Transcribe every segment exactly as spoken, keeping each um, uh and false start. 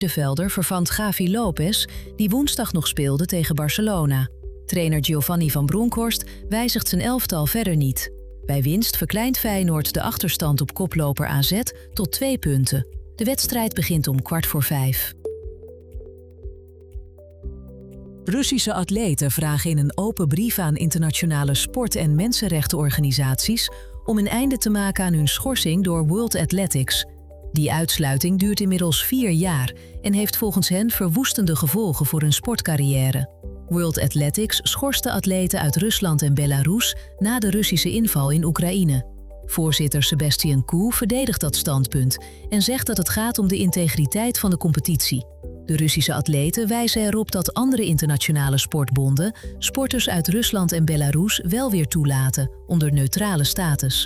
De velder vervangt Gavi Lopez, die woensdag nog speelde tegen Barcelona. Trainer Giovanni van Bronckhorst wijzigt zijn elftal verder niet. Bij winst verkleint Feyenoord de achterstand op koploper A Z tot twee punten. De wedstrijd begint om kwart voor vijf. Russische atleten vragen in een open brief aan internationale sport- en mensenrechtenorganisaties om een einde te maken aan hun schorsing door World Athletics. Die uitsluiting duurt inmiddels vier jaar en heeft volgens hen verwoestende gevolgen voor hun sportcarrière. World Athletics schorste atleten uit Rusland en Belarus na de Russische inval in Oekraïne. Voorzitter Sebastian Coe verdedigt dat standpunt en zegt dat het gaat om de integriteit van de competitie. De Russische atleten wijzen erop dat andere internationale sportbonden sporters uit Rusland en Belarus wel weer toelaten onder neutrale status.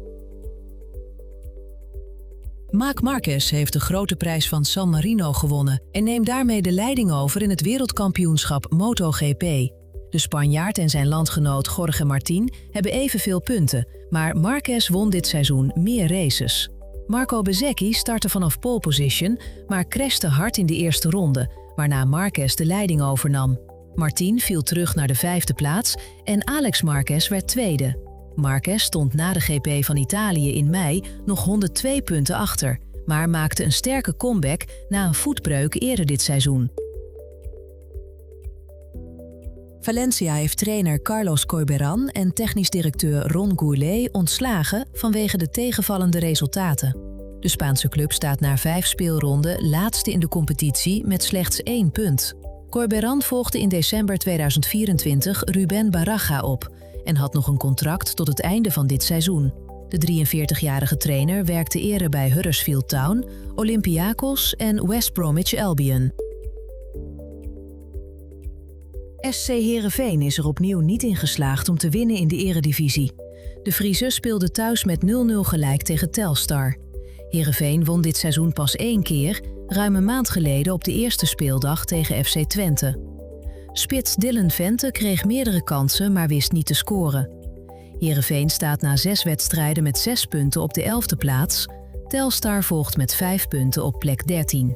Marc Marquez heeft de grote prijs van San Marino gewonnen en neemt daarmee de leiding over in het wereldkampioenschap MotoGP. De Spanjaard en zijn landgenoot Jorge Martín hebben evenveel punten, maar Marquez won dit seizoen meer races. Marco Bezzecchi startte vanaf pole position, maar crashte hard in de eerste ronde, waarna Marquez de leiding overnam. Martín viel terug naar de vijfde plaats en Alex Marquez werd tweede. Marquez stond na de G P van Italië in mei nog honderdtwee punten achter, maar maakte een sterke comeback na een voetbreuk eerder dit seizoen. Valencia heeft trainer Carlos Corberán en technisch directeur Ron Gourlay ontslagen vanwege de tegenvallende resultaten. De Spaanse club staat na vijf speelronden laatste in de competitie met slechts één punt. Corberán volgde in december tweeduizend vierentwintig Rubén Baraja op en had nog een contract tot het einde van dit seizoen. De drieënveertigjarige trainer werkte eerder bij Huddersfield Town, Olympiakos en West Bromwich Albion. S C Heerenveen is er opnieuw niet in geslaagd om te winnen in de eredivisie. De Friese speelden thuis met nul nul gelijk tegen Telstar. Heerenveen won dit seizoen pas één keer, ruim een maand geleden op de eerste speeldag tegen F C Twente. Spits Dylan Vente kreeg meerdere kansen, maar wist niet te scoren. Heerenveen staat na zes wedstrijden met zes punten op de elfde plaats. Telstar volgt met vijf punten op plek dertien.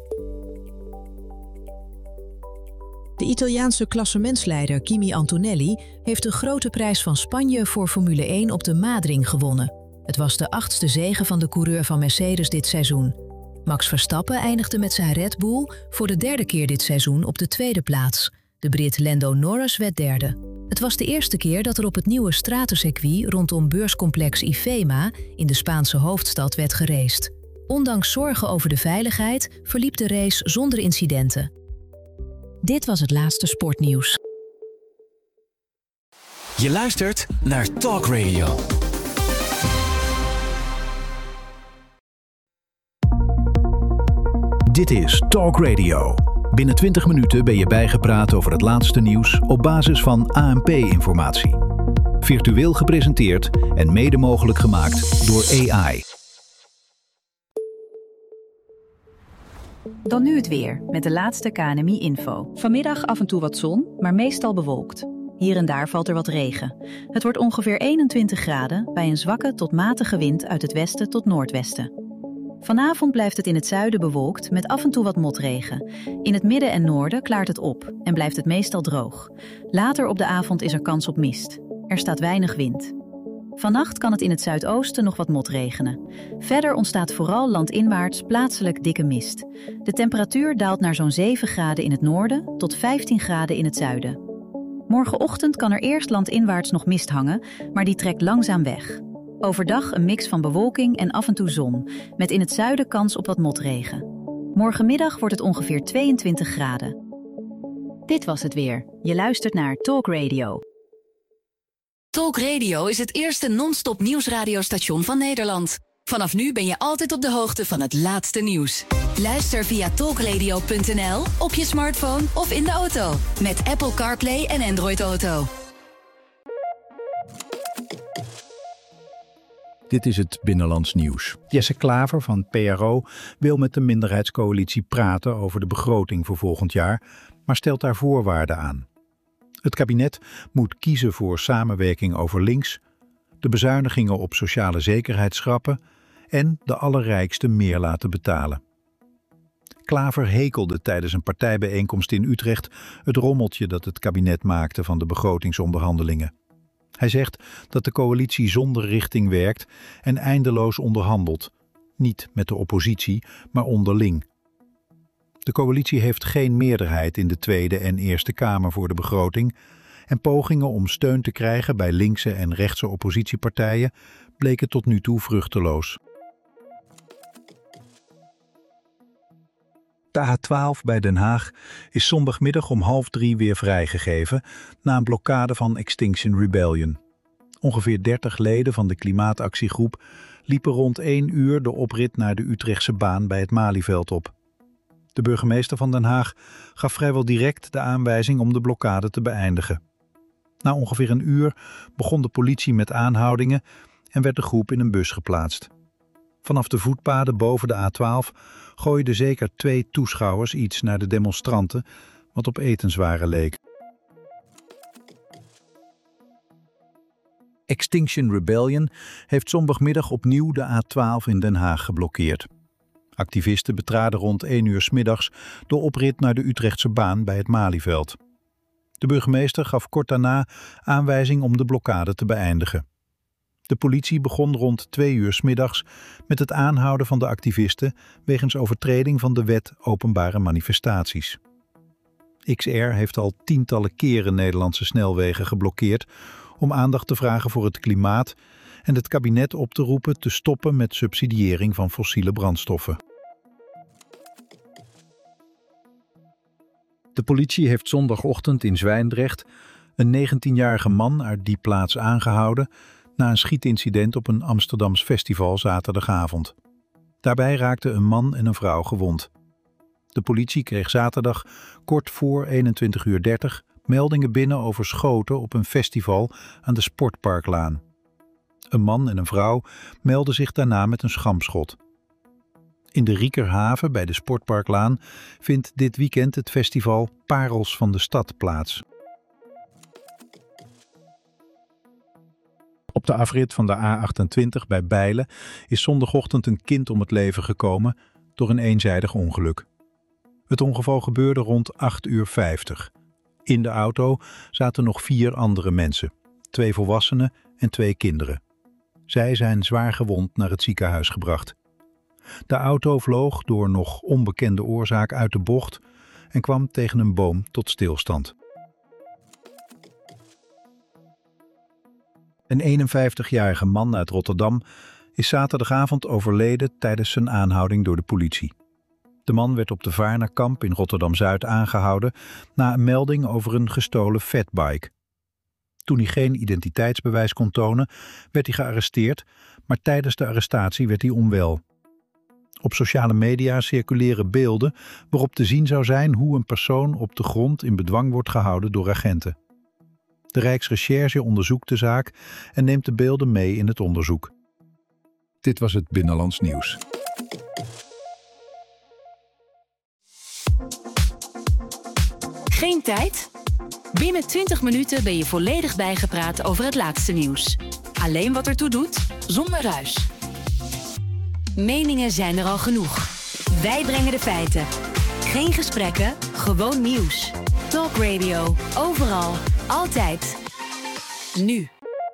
De Italiaanse klassementsleider Kimi Antonelli heeft de grote prijs van Spanje voor Formule één op de Madring gewonnen. Het was de achtste zege van de coureur van Mercedes dit seizoen. Max Verstappen eindigde met zijn Red Bull voor de derde keer dit seizoen op de tweede plaats. De Brit Lando Norris werd derde. Het was de eerste keer dat er op het nieuwe stratencircuit rondom beurscomplex IFEMA in de Spaanse hoofdstad werd geraced. Ondanks zorgen over de veiligheid verliep de race zonder incidenten. Dit was het laatste sportnieuws. Je luistert naar Talk Radio. Dit is Talk Radio. Binnen twintig minuten ben je bijgepraat over het laatste nieuws op basis van A N P-informatie. Virtueel gepresenteerd en mede mogelijk gemaakt door A I. Dan nu het weer, met de laatste K N M I-info. Vanmiddag af en toe wat zon, maar meestal bewolkt. Hier en daar valt er wat regen. Het wordt ongeveer eenentwintig graden bij een zwakke tot matige wind uit het westen tot noordwesten. Vanavond blijft het in het zuiden bewolkt met af en toe wat motregen. In het midden en noorden klaart het op en blijft het meestal droog. Later op de avond is er kans op mist. Er staat weinig wind. Vannacht kan het in het zuidoosten nog wat motregenen. Verder ontstaat vooral landinwaarts plaatselijk dikke mist. De temperatuur daalt naar zo'n zeven graden in het noorden tot vijftien graden in het zuiden. Morgenochtend kan er eerst landinwaarts nog mist hangen, maar die trekt langzaam weg. Overdag een mix van bewolking en af en toe zon, met in het zuiden kans op wat motregen. Morgenmiddag wordt het ongeveer tweeëntwintig graden. Dit was het weer. Je luistert naar Talk Radio. Talk Radio is het eerste non-stop nieuwsradiostation van Nederland. Vanaf nu ben je altijd op de hoogte van het laatste nieuws. Luister via talkradio punt n l, op je smartphone of in de auto. Met Apple CarPlay en Android Auto. Dit is het Binnenlands Nieuws. Jesse Klaver van P R O wil met de minderheidscoalitie praten over de begroting voor volgend jaar, maar stelt daar voorwaarden aan. Het kabinet moet kiezen voor samenwerking over links, de bezuinigingen op sociale zekerheid schrappen en de allerrijksten meer laten betalen. Klaver hekelde tijdens een partijbijeenkomst in Utrecht het rommeltje dat het kabinet maakte van de begrotingsonderhandelingen. Hij zegt dat de coalitie zonder richting werkt en eindeloos onderhandelt. Niet met de oppositie, maar onderling. De coalitie heeft geen meerderheid in de Tweede en Eerste Kamer voor de begroting en pogingen om steun te krijgen bij linkse en rechtse oppositiepartijen bleken tot nu toe vruchteloos. De A twaalf bij Den Haag is zondagmiddag om half drie weer vrijgegeven na een blokkade van Extinction Rebellion. Ongeveer dertig leden van de klimaatactiegroep liepen rond één uur de oprit naar de Utrechtse baan bij het Malieveld op. De burgemeester van Den Haag gaf vrijwel direct de aanwijzing om de blokkade te beëindigen. Na ongeveer een uur begon de politie met aanhoudingen en werd de groep in een bus geplaatst. Vanaf de voetpaden boven de A twaalf gooiden zeker twee toeschouwers iets naar de demonstranten, wat op etenswaren leek. Extinction Rebellion heeft zondagmiddag opnieuw de A twaalf in Den Haag geblokkeerd. Activisten betraden rond één uur 's middags de oprit naar de Utrechtse baan bij het Malieveld. De burgemeester gaf kort daarna aanwijzing om de blokkade te beëindigen. De politie begon rond twee uur 's middags met het aanhouden van de activisten wegens overtreding van de wet openbare manifestaties. X R heeft al tientallen keren Nederlandse snelwegen geblokkeerd om aandacht te vragen voor het klimaat en het kabinet op te roepen te stoppen met subsidiëring van fossiele brandstoffen. De politie heeft zondagochtend in Zwijndrecht een negentienjarige man uit die plaats aangehouden na een schietincident op een Amsterdams festival zaterdagavond. Daarbij raakten een man en een vrouw gewond. De politie kreeg zaterdag kort voor eenentwintig uur dertig meldingen binnen over schoten op een festival aan de Sportparklaan. Een man en een vrouw meldden zich daarna met een schampschot. In de Riekerhaven bij de Sportparklaan vindt dit weekend het festival Parels van de Stad plaats. Op de afrit van de A achtentwintig bij Bijlen is zondagochtend een kind om het leven gekomen door een eenzijdig ongeluk. Het ongeval gebeurde rond acht uur vijftig. In de auto zaten nog vier andere mensen, twee volwassenen en twee kinderen. Zij zijn zwaar gewond naar het ziekenhuis gebracht. De auto vloog door nog onbekende oorzaak uit de bocht en kwam tegen een boom tot stilstand. Een eenenvijftigjarige man uit Rotterdam is zaterdagavond overleden tijdens zijn aanhouding door de politie. De man werd op de Vaarnerkamp in Rotterdam-Zuid aangehouden na een melding over een gestolen fatbike. Toen hij geen identiteitsbewijs kon tonen, werd hij gearresteerd, maar tijdens de arrestatie werd hij onwel. Op sociale media circuleren beelden waarop te zien zou zijn hoe een persoon op de grond in bedwang wordt gehouden door agenten. De Rijksrecherche onderzoekt de zaak en neemt de beelden mee in het onderzoek. Dit was het Binnenlands Nieuws. Geen tijd? Binnen twintig minuten ben je volledig bijgepraat over het laatste nieuws. Alleen wat ertoe doet, zonder ruis. Meningen zijn er al genoeg. Wij brengen de feiten. Geen gesprekken, gewoon nieuws. Talk Radio, overal, altijd. Nu.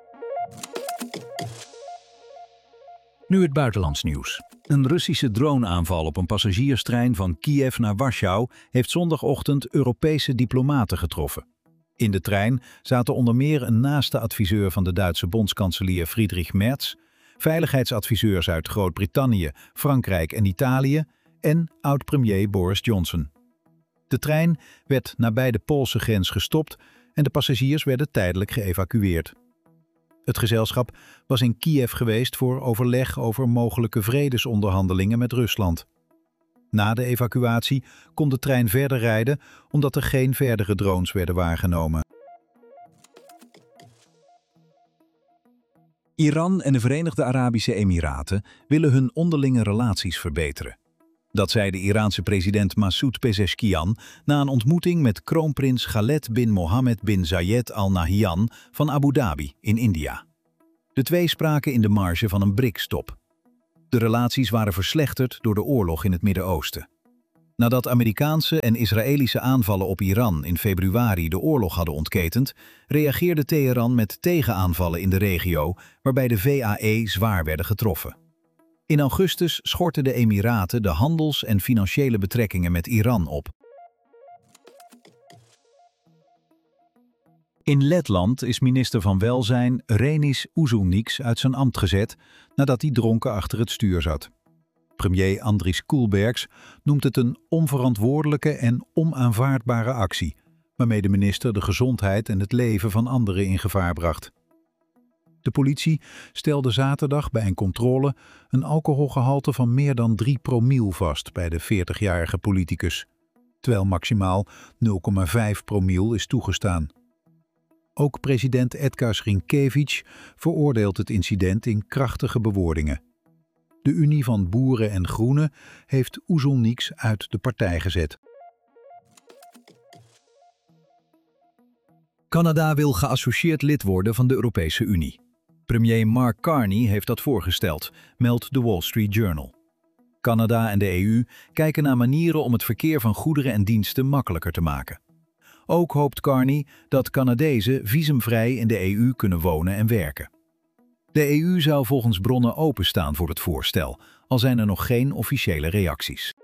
Nu het buitenlands nieuws. Een Russische droneaanval op een passagierstrein van Kiev naar Warschau heeft zondagochtend Europese diplomaten getroffen. In de trein zaten onder meer een naaste adviseur van de Duitse bondskanselier Friedrich Merz, veiligheidsadviseurs uit Groot-Brittannië, Frankrijk en Italië en oud-premier Boris Johnson. De trein werd nabij de Poolse grens gestopt en de passagiers werden tijdelijk geëvacueerd. Het gezelschap was in Kiev geweest voor overleg over mogelijke vredesonderhandelingen met Rusland. Na de evacuatie kon de trein verder rijden omdat er geen verdere drones werden waargenomen. Iran en de Verenigde Arabische Emiraten willen hun onderlinge relaties verbeteren. Dat zei de Iraanse president Masoud Pezeshkian na een ontmoeting met kroonprins Khaled bin Mohammed bin Zayed Al Nahyan van Abu Dhabi in India. De twee spraken in de marge van een B R I C S-top. De relaties waren verslechterd door de oorlog in het Midden-Oosten. Nadat Amerikaanse en Israëlische aanvallen op Iran in februari de oorlog hadden ontketend, reageerde Teheran met tegenaanvallen in de regio, waarbij de V A E zwaar werden getroffen. In augustus schortten de Emiraten de handels- en financiële betrekkingen met Iran op. In Letland is minister van Welzijn Reinis Uzulnieks uit zijn ambt gezet nadat hij dronken achter het stuur zat. Premier Andris Kulbergs noemt het een onverantwoordelijke en onaanvaardbare actie, waarmee de minister de gezondheid en het leven van anderen in gevaar bracht. De politie stelde zaterdag bij een controle een alcoholgehalte van meer dan drie promiel vast bij de veertigjarige politicus, terwijl maximaal nul komma vijf promiel is toegestaan. Ook president Edgars Rinkēvić veroordeelt het incident in krachtige bewoordingen. De Unie van Boeren en Groenen heeft Uzulnieks uit de partij gezet. Canada wil geassocieerd lid worden van de Europese Unie. Premier Mark Carney heeft dat voorgesteld, meldt de Wall Street Journal. Canada en de E U kijken naar manieren om het verkeer van goederen en diensten makkelijker te maken. Ook hoopt Carney dat Canadezen visumvrij in de E U kunnen wonen en werken. De E U zou volgens bronnen openstaan voor het voorstel, al zijn er nog geen officiële reacties.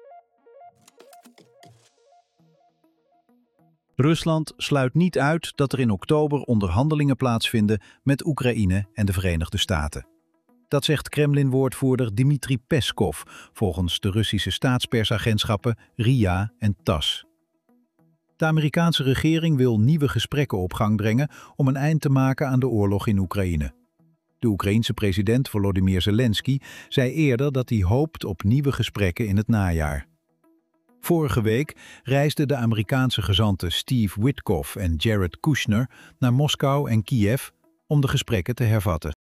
Rusland sluit niet uit dat er in oktober onderhandelingen plaatsvinden met Oekraïne en de Verenigde Staten. Dat zegt Kremlin-woordvoerder Dmitri Peskov volgens de Russische staatspersagentschappen R I A en TASS. De Amerikaanse regering wil nieuwe gesprekken op gang brengen om een eind te maken aan de oorlog in Oekraïne. De Oekraïense president Volodymyr Zelensky zei eerder dat hij hoopt op nieuwe gesprekken in het najaar. Vorige week reisden de Amerikaanse gezanten Steve Witkoff en Jared Kushner naar Moskou en Kiev om de gesprekken te hervatten.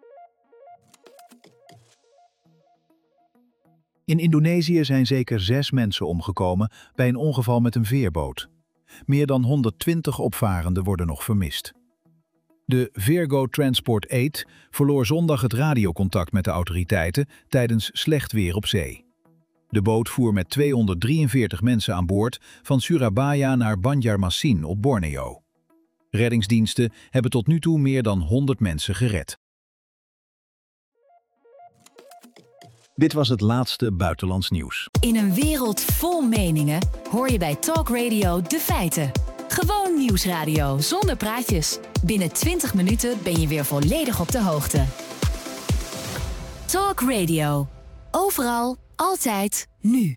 In Indonesië zijn zeker zes mensen omgekomen bij een ongeval met een veerboot. Meer dan honderdtwintig opvarenden worden nog vermist. De Virgo Transport acht verloor zondag het radiocontact met de autoriteiten tijdens slecht weer op zee. De boot voer met tweehonderddrieënveertig mensen aan boord van Surabaya naar Banjarmasin op Borneo. Reddingsdiensten hebben tot nu toe meer dan honderd mensen gered. Dit was het laatste buitenlands nieuws. In een wereld vol meningen hoor je bij Talk Radio de feiten. Gewoon nieuwsradio zonder praatjes. Binnen twintig minuten ben je weer volledig op de hoogte. Talk Radio. Overal, altijd, nu.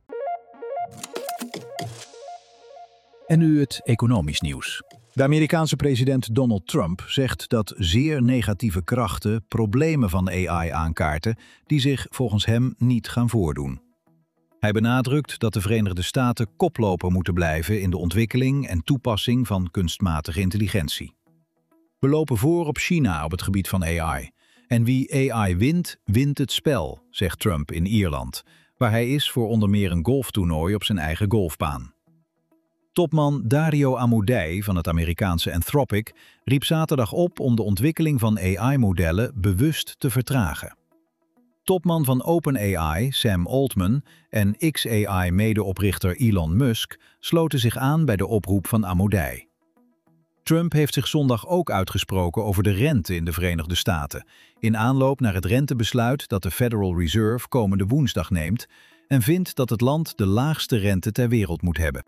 En nu het economisch nieuws. De Amerikaanse president Donald Trump zegt dat zeer negatieve krachten problemen van A I aankaarten die zich volgens hem niet gaan voordoen. Hij benadrukt dat de Verenigde Staten koploper moeten blijven in de ontwikkeling en toepassing van kunstmatige intelligentie. We lopen voor op China op het gebied van A I. En wie A I wint, wint het spel, zegt Trump in Ierland, waar hij is voor onder meer een golftoernooi op zijn eigen golfbaan. Topman Dario Amodei van het Amerikaanse Anthropic riep zaterdag op om de ontwikkeling van A I-modellen bewust te vertragen. Topman van OpenAI, Sam Altman, en X A I-medeoprichter Elon Musk sloten zich aan bij de oproep van Amodei. Trump heeft zich zondag ook uitgesproken over de rente in de Verenigde Staten, in aanloop naar het rentebesluit dat de Federal Reserve komende woensdag neemt en vindt dat het land de laagste rente ter wereld moet hebben.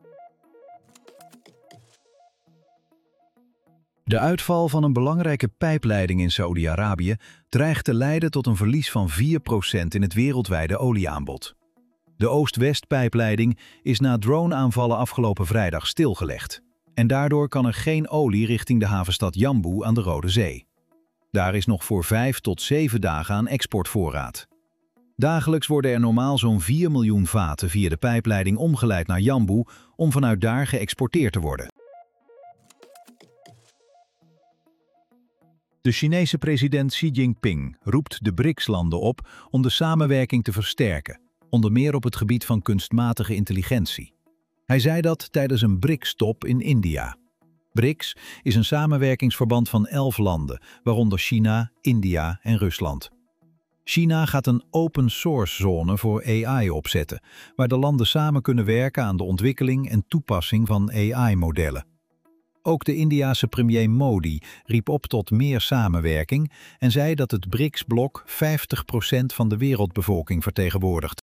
De uitval van een belangrijke pijpleiding in Saoedi-Arabië dreigt te leiden tot een verlies van vier procent in het wereldwijde olieaanbod. De Oost-West-pijpleiding is na drone-aanvallen afgelopen vrijdag stilgelegd. En daardoor kan er geen olie richting de havenstad Jambu aan de Rode Zee. Daar is nog voor vijf tot zeven dagen aan exportvoorraad. Dagelijks worden er normaal zo'n vier miljoen vaten via de pijpleiding omgeleid naar Jambu om vanuit daar geëxporteerd te worden. De Chinese president Xi Jinping roept de B R I C S-landen op om de samenwerking te versterken, onder meer op het gebied van kunstmatige intelligentie. Hij zei dat tijdens een B R I C S-top in India. B R I C S is een samenwerkingsverband van elf landen, waaronder China, India en Rusland. China gaat een open source zone voor A I opzetten, waar de landen samen kunnen werken aan de ontwikkeling en toepassing van A I-modellen. Ook de Indiase premier Modi riep op tot meer samenwerking en zei dat het B R I C S-blok vijftig procent van de wereldbevolking vertegenwoordigt.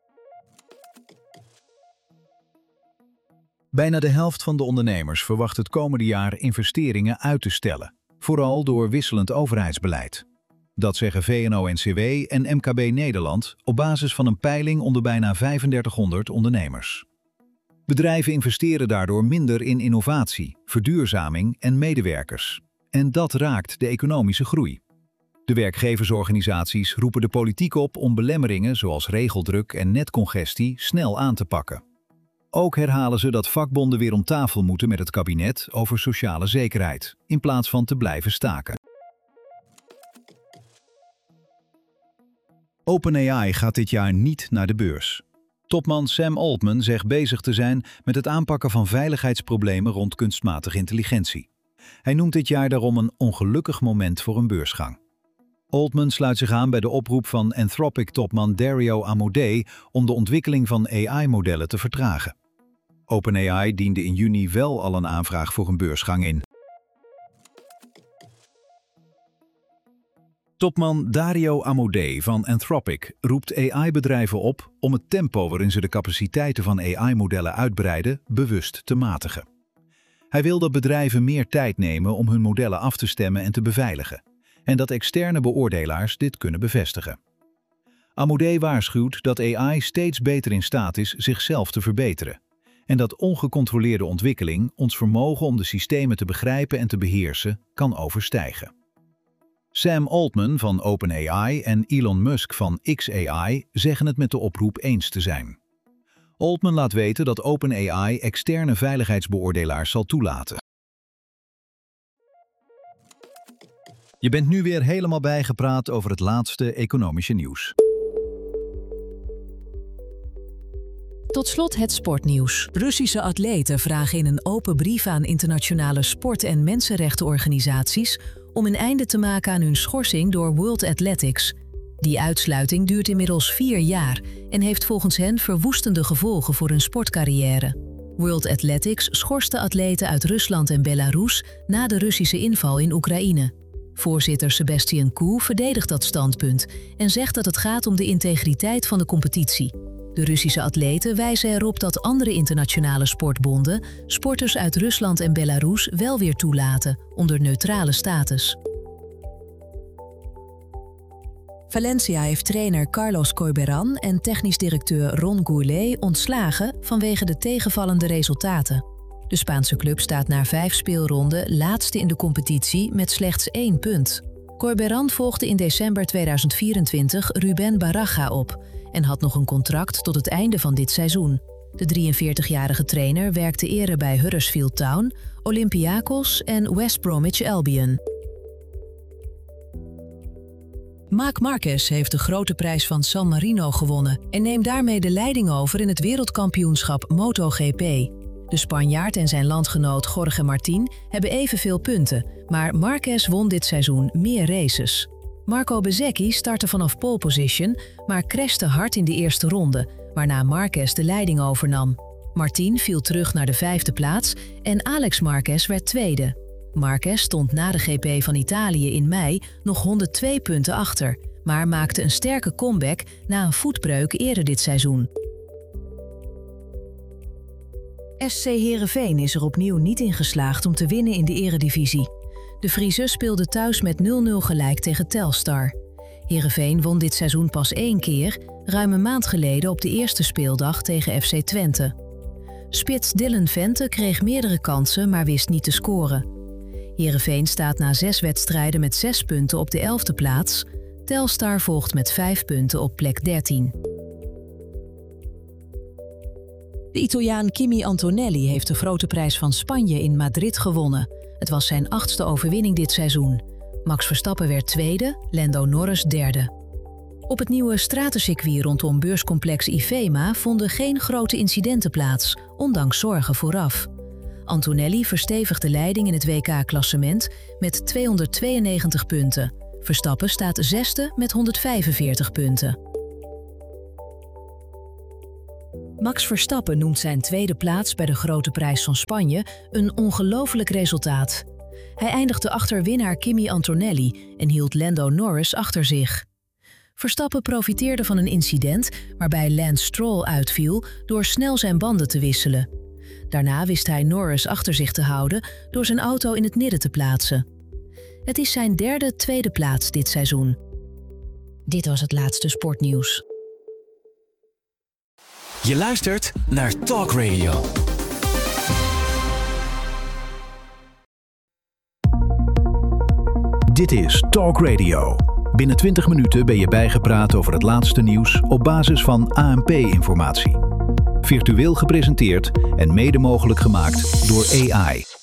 Bijna de helft van de ondernemers verwacht het komende jaar investeringen uit te stellen, vooral door wisselend overheidsbeleid. Dat zeggen V N O N C W en M K B Nederland op basis van een peiling onder bijna vijfendertighonderd ondernemers. Bedrijven investeren daardoor minder in innovatie, verduurzaming en medewerkers. En dat raakt de economische groei. De werkgeversorganisaties roepen de politiek op om belemmeringen zoals regeldruk en netcongestie snel aan te pakken. Ook herhalen ze dat vakbonden weer om tafel moeten met het kabinet over sociale zekerheid, in plaats van te blijven staken. OpenAI gaat dit jaar niet naar de beurs. Topman Sam Altman zegt bezig te zijn met het aanpakken van veiligheidsproblemen rond kunstmatige intelligentie. Hij noemt dit jaar daarom een ongelukkig moment voor een beursgang. Altman sluit zich aan bij de oproep van Anthropic-topman Dario Amodei om de ontwikkeling van A I-modellen te vertragen. OpenAI diende in juni wel al een aanvraag voor een beursgang in. Topman Dario Amodei van Anthropic roept A I-bedrijven op om het tempo waarin ze de capaciteiten van A I-modellen uitbreiden bewust te matigen. Hij wil dat bedrijven meer tijd nemen om hun modellen af te stemmen en te beveiligen, en dat externe beoordelaars dit kunnen bevestigen. Amodei waarschuwt dat A I steeds beter in staat is zichzelf te verbeteren, en dat ongecontroleerde ontwikkeling ons vermogen om de systemen te begrijpen en te beheersen kan overstijgen. Sam Altman van OpenAI en Elon Musk van X A I zeggen het met de oproep eens te zijn. Altman laat weten dat OpenAI externe veiligheidsbeoordelaars zal toelaten. Je bent nu weer helemaal bijgepraat over het laatste economische nieuws. Tot slot het sportnieuws. Russische atleten vragen in een open brief aan internationale sport- en mensenrechtenorganisaties om een einde te maken aan hun schorsing door World Athletics. Die uitsluiting duurt inmiddels vier jaar en heeft volgens hen verwoestende gevolgen voor hun sportcarrière. World Athletics schorste atleten uit Rusland en Belarus na de Russische inval in Oekraïne. Voorzitter Sebastian Coe verdedigt dat standpunt en zegt dat het gaat om de integriteit van de competitie. De Russische atleten wijzen erop dat andere internationale sportbonden sporters uit Rusland en Belarus wel weer toelaten onder neutrale status. Valencia heeft trainer Carlos Corberán en technisch directeur Ron Gourlay ontslagen vanwege de tegenvallende resultaten. De Spaanse club staat na vijf speelronden laatste in de competitie met slechts één punt. Corberán volgde in december tweeduizend vierentwintig Rubén Baraja op en had nog een contract tot het einde van dit seizoen. De drieënveertigjarige trainer werkte eerder bij Huddersfield Town, Olympiakos en West Bromwich Albion. Marc Marquez heeft de grote prijs van San Marino gewonnen en neemt daarmee de leiding over in het wereldkampioenschap MotoGP. De Spanjaard en zijn landgenoot Jorge Martín hebben evenveel punten, maar Marquez won dit seizoen meer races. Marco Bezzecchi startte vanaf pole position, maar crashte hard in de eerste ronde, waarna Marquez de leiding overnam. Martín viel terug naar de vijfde plaats en Alex Marquez werd tweede. Marquez stond na de G P van Italië in mei nog honderdtwee punten achter, maar maakte een sterke comeback na een voetbreuk eerder dit seizoen. S C Heerenveen is er opnieuw niet in geslaagd om te winnen in de Eredivisie. De Friese speelden thuis met nul nul gelijk tegen Telstar. Heerenveen won dit seizoen pas één keer, ruim een maand geleden op de eerste speeldag tegen F C Twente. Spits Dylan Vente kreeg meerdere kansen, maar wist niet te scoren. Heerenveen staat na zes wedstrijden met zes punten op de elfde plaats. Telstar volgt met vijf punten op plek dertien. De Italiaan Kimi Antonelli heeft de grote prijs van Spanje in Madrid gewonnen. Het was zijn achtste overwinning dit seizoen. Max Verstappen werd tweede, Lando Norris derde. Op het nieuwe stratencircuit rondom beurscomplex IFEMA vonden geen grote incidenten plaats, ondanks zorgen vooraf. Antonelli verstevigt de leiding in het W K-klassement met tweehonderdtweeënnegentig punten. Verstappen staat zesde met honderdvijfenveertig punten. Max Verstappen noemt zijn tweede plaats bij de Grote Prijs van Spanje een ongelooflijk resultaat. Hij eindigde achter winnaar Kimi Antonelli en hield Lando Norris achter zich. Verstappen profiteerde van een incident waarbij Lance Stroll uitviel door snel zijn banden te wisselen. Daarna wist hij Norris achter zich te houden door zijn auto in het midden te plaatsen. Het is zijn derde tweede plaats dit seizoen. Dit was het laatste sportnieuws. Je luistert naar Talk Radio. Dit is Talk Radio. Binnen twintig minuten ben je bijgepraat over het laatste nieuws op basis van A N P-informatie. Virtueel gepresenteerd en mede mogelijk gemaakt door A I.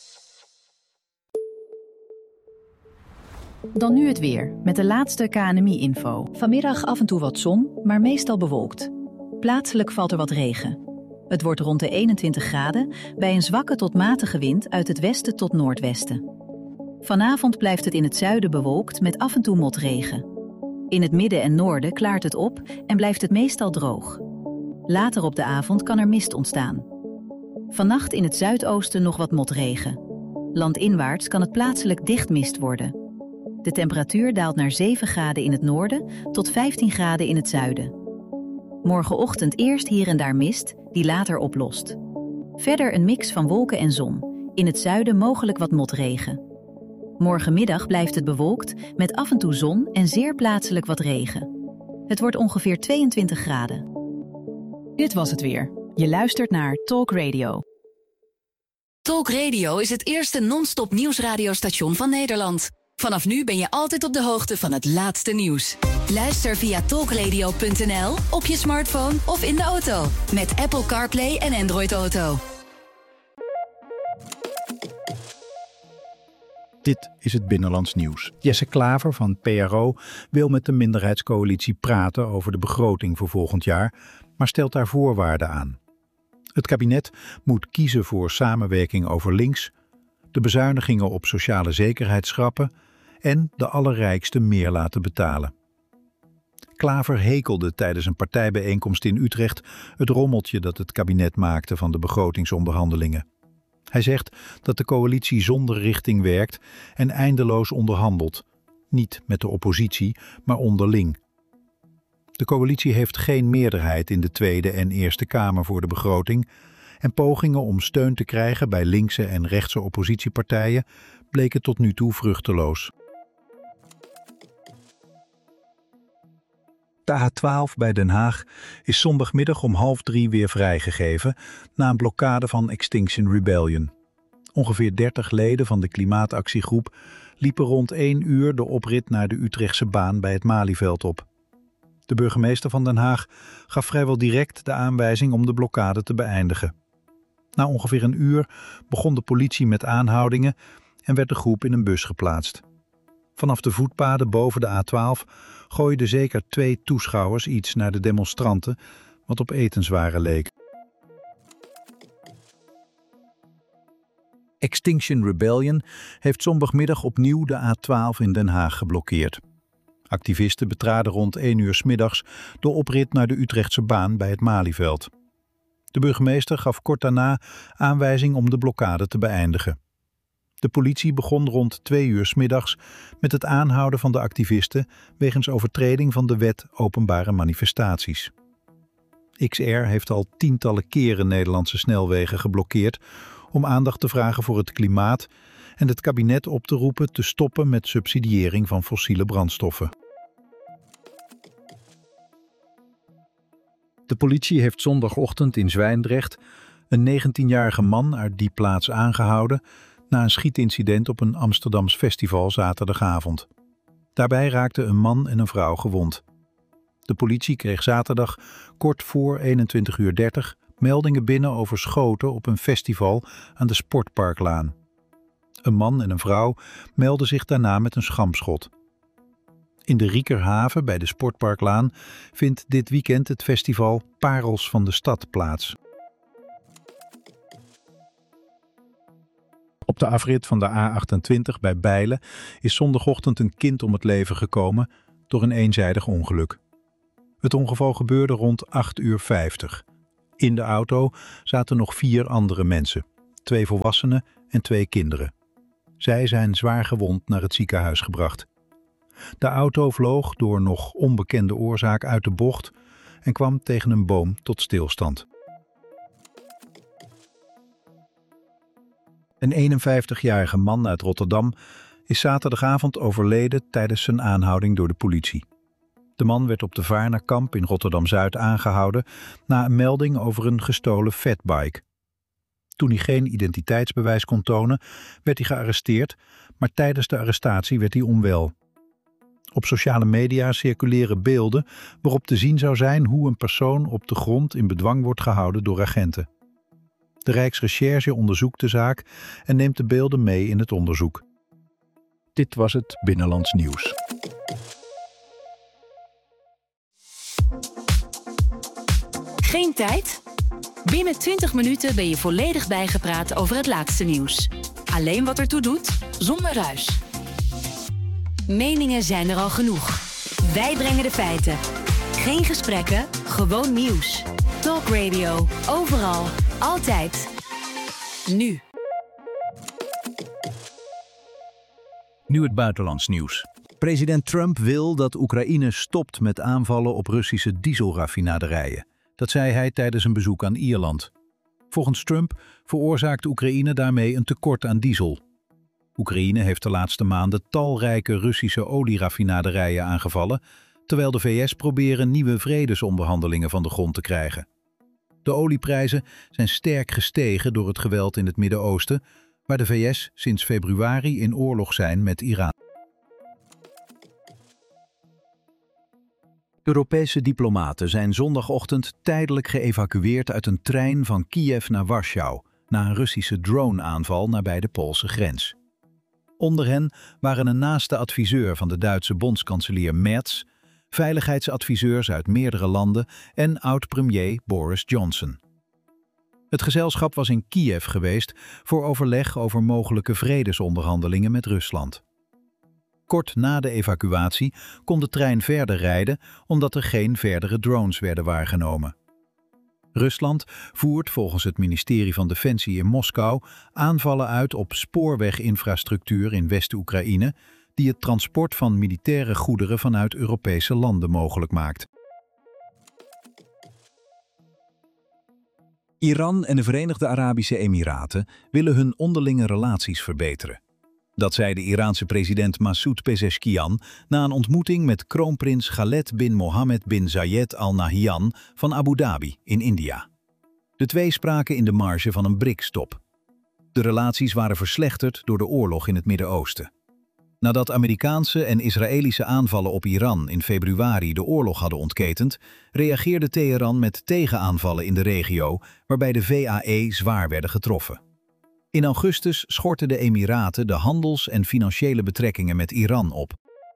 Dan nu het weer, met de laatste K N M I-info. Vanmiddag af en toe wat zon, maar meestal bewolkt. Plaatselijk valt er wat regen. Het wordt rond de eenentwintig graden bij een zwakke tot matige wind uit het westen tot noordwesten. Vanavond blijft het in het zuiden bewolkt met af en toe motregen. In het midden en noorden klaart het op en blijft het meestal droog. Later op de avond kan er mist ontstaan. Vannacht in het zuidoosten nog wat motregen. Landinwaarts kan het plaatselijk dichtmist worden. De temperatuur daalt naar zeven graden in het noorden tot vijftien graden in het zuiden. Morgenochtend eerst hier en daar mist, die later oplost. Verder een mix van wolken en zon. In het zuiden mogelijk wat motregen. Morgenmiddag blijft het bewolkt met af en toe zon en zeer plaatselijk wat regen. Het wordt ongeveer tweeëntwintig graden. Dit was het weer. Je luistert naar Talk Radio. Talk Radio is het eerste non-stop nieuwsradiostation van Nederland. Vanaf nu ben je altijd op de hoogte van het laatste nieuws. Luister via talkradio punt n l, op je smartphone of in de auto. Met Apple CarPlay en Android Auto. Dit is het Binnenlands Nieuws. Jesse Klaver van P R O wil met de minderheidscoalitie praten over de begroting voor volgend jaar, maar stelt daar voorwaarden aan. Het kabinet moet kiezen voor samenwerking over links, de bezuinigingen op sociale zekerheid schrappen en de allerrijksten meer laten betalen. Klaver hekelde tijdens een partijbijeenkomst in Utrecht het rommeltje dat het kabinet maakte van de begrotingsonderhandelingen. Hij zegt dat de coalitie zonder richting werkt en eindeloos onderhandelt. Niet met de oppositie, maar onderling. De coalitie heeft geen meerderheid in de Tweede en Eerste Kamer voor de begroting en pogingen om steun te krijgen bij linkse en rechtse oppositiepartijen bleken tot nu toe vruchteloos. De A twaalf bij Den Haag is zondagmiddag om half drie weer vrijgegeven na een blokkade van Extinction Rebellion. Ongeveer dertig leden van de klimaatactiegroep liepen rond één uur de oprit naar de Utrechtse baan bij het Malieveld op. De burgemeester van Den Haag gaf vrijwel direct de aanwijzing om de blokkade te beëindigen. Na ongeveer een uur begon de politie met aanhoudingen en werd de groep in een bus geplaatst. Vanaf de voetpaden boven de A twaalf gooiden zeker twee toeschouwers iets naar de demonstranten, wat op etenswaren leek. Extinction Rebellion heeft zondagmiddag opnieuw de A twaalf in Den Haag geblokkeerd. Activisten betraden rond één uur 's middags de oprit naar de Utrechtse baan bij het Malieveld. De burgemeester gaf kort daarna aanwijzing om de blokkade te beëindigen. De politie begon rond twee uur 's middags met het aanhouden van de activisten wegens overtreding van de wet openbare manifestaties. X R heeft al tientallen keren Nederlandse snelwegen geblokkeerd om aandacht te vragen voor het klimaat en het kabinet op te roepen te stoppen met subsidiëring van fossiele brandstoffen. De politie heeft zondagochtend in Zwijndrecht een negentienjarige man uit die plaats aangehouden na een schietincident op een Amsterdams festival zaterdagavond. Daarbij raakten een man en een vrouw gewond. De politie kreeg zaterdag kort voor eenentwintig uur dertig meldingen binnen over schoten op een festival aan de Sportparklaan. Een man en een vrouw meldden zich daarna met een schampschot. In de Riekerhaven bij de Sportparklaan vindt dit weekend het festival Parels van de Stad plaats. Op Op de afrit van de A achtentwintig bij Bijlen is zondagochtend een kind om het leven gekomen door een eenzijdig ongeluk. Het ongeval gebeurde rond acht uur vijftig. In de auto zaten nog vier andere mensen, twee volwassenen en twee kinderen. Zij zijn zwaar gewond naar het ziekenhuis gebracht. De auto vloog door nog onbekende oorzaak uit de bocht en kwam tegen een boom tot stilstand. Een eenenvijftigjarige man uit Rotterdam is zaterdagavond overleden tijdens zijn aanhouding door de politie. De man werd op de Vaarnerkamp in Rotterdam-Zuid aangehouden na een melding over een gestolen fatbike. Toen hij geen identiteitsbewijs kon tonen, werd hij gearresteerd, maar tijdens de arrestatie werd hij onwel. Op sociale media circuleren beelden waarop te zien zou zijn hoe een persoon op de grond in bedwang wordt gehouden door agenten. De Rijksrecherche onderzoekt de zaak en neemt de beelden mee in het onderzoek. Dit was het Binnenlands Nieuws. Geen tijd? Binnen twintig minuten ben je volledig bijgepraat over het laatste nieuws. Alleen wat ertoe doet, zonder ruis. Meningen zijn er al genoeg. Wij brengen de feiten. Geen gesprekken, gewoon nieuws. Talk Radio, overal, altijd. Nu. Nu het buitenlands nieuws. President Trump wil dat Oekraïne stopt met aanvallen op Russische dieselraffinaderijen. Dat zei hij tijdens een bezoek aan Ierland. Volgens Trump veroorzaakt Oekraïne daarmee een tekort aan diesel. Oekraïne heeft de laatste maanden talrijke Russische olieraffinaderijen aangevallen, terwijl de V S proberen nieuwe vredesonderhandelingen van de grond te krijgen. De olieprijzen zijn sterk gestegen door het geweld in het Midden-Oosten, waar de V S sinds februari in oorlog zijn met Iran. Europese diplomaten zijn zondagochtend tijdelijk geëvacueerd uit een trein van Kiev naar Warschau na een Russische drone-aanval nabij de Poolse grens. Onder hen waren een naaste adviseur van de Duitse bondskanselier Merz, veiligheidsadviseurs uit meerdere landen en oud-premier Boris Johnson. Het gezelschap was in Kiev geweest voor overleg over mogelijke vredesonderhandelingen met Rusland. Kort na de evacuatie kon de trein verder rijden omdat er geen verdere drones werden waargenomen. Rusland voert volgens het ministerie van Defensie in Moskou aanvallen uit op spoorweginfrastructuur in West-Oekraïne die het transport van militaire goederen vanuit Europese landen mogelijk maakt. Iran en de Verenigde Arabische Emiraten willen hun onderlinge relaties verbeteren. Dat zei de Iraanse president Masoud Pezeshkian na een ontmoeting met kroonprins Khaled bin Mohammed bin Zayed Al Nahyan van Abu Dhabi in India. De twee spraken in de marge van een B R I C S-top. De relaties waren verslechterd door de oorlog in het Midden-Oosten. Nadat Amerikaanse en Israëlische aanvallen op Iran in februari de oorlog hadden ontketend, reageerde Teheran met tegenaanvallen in de regio, waarbij de V A E zwaar werden getroffen. In augustus schortten de Emiraten de handels- en financiële betrekkingen met Iran op.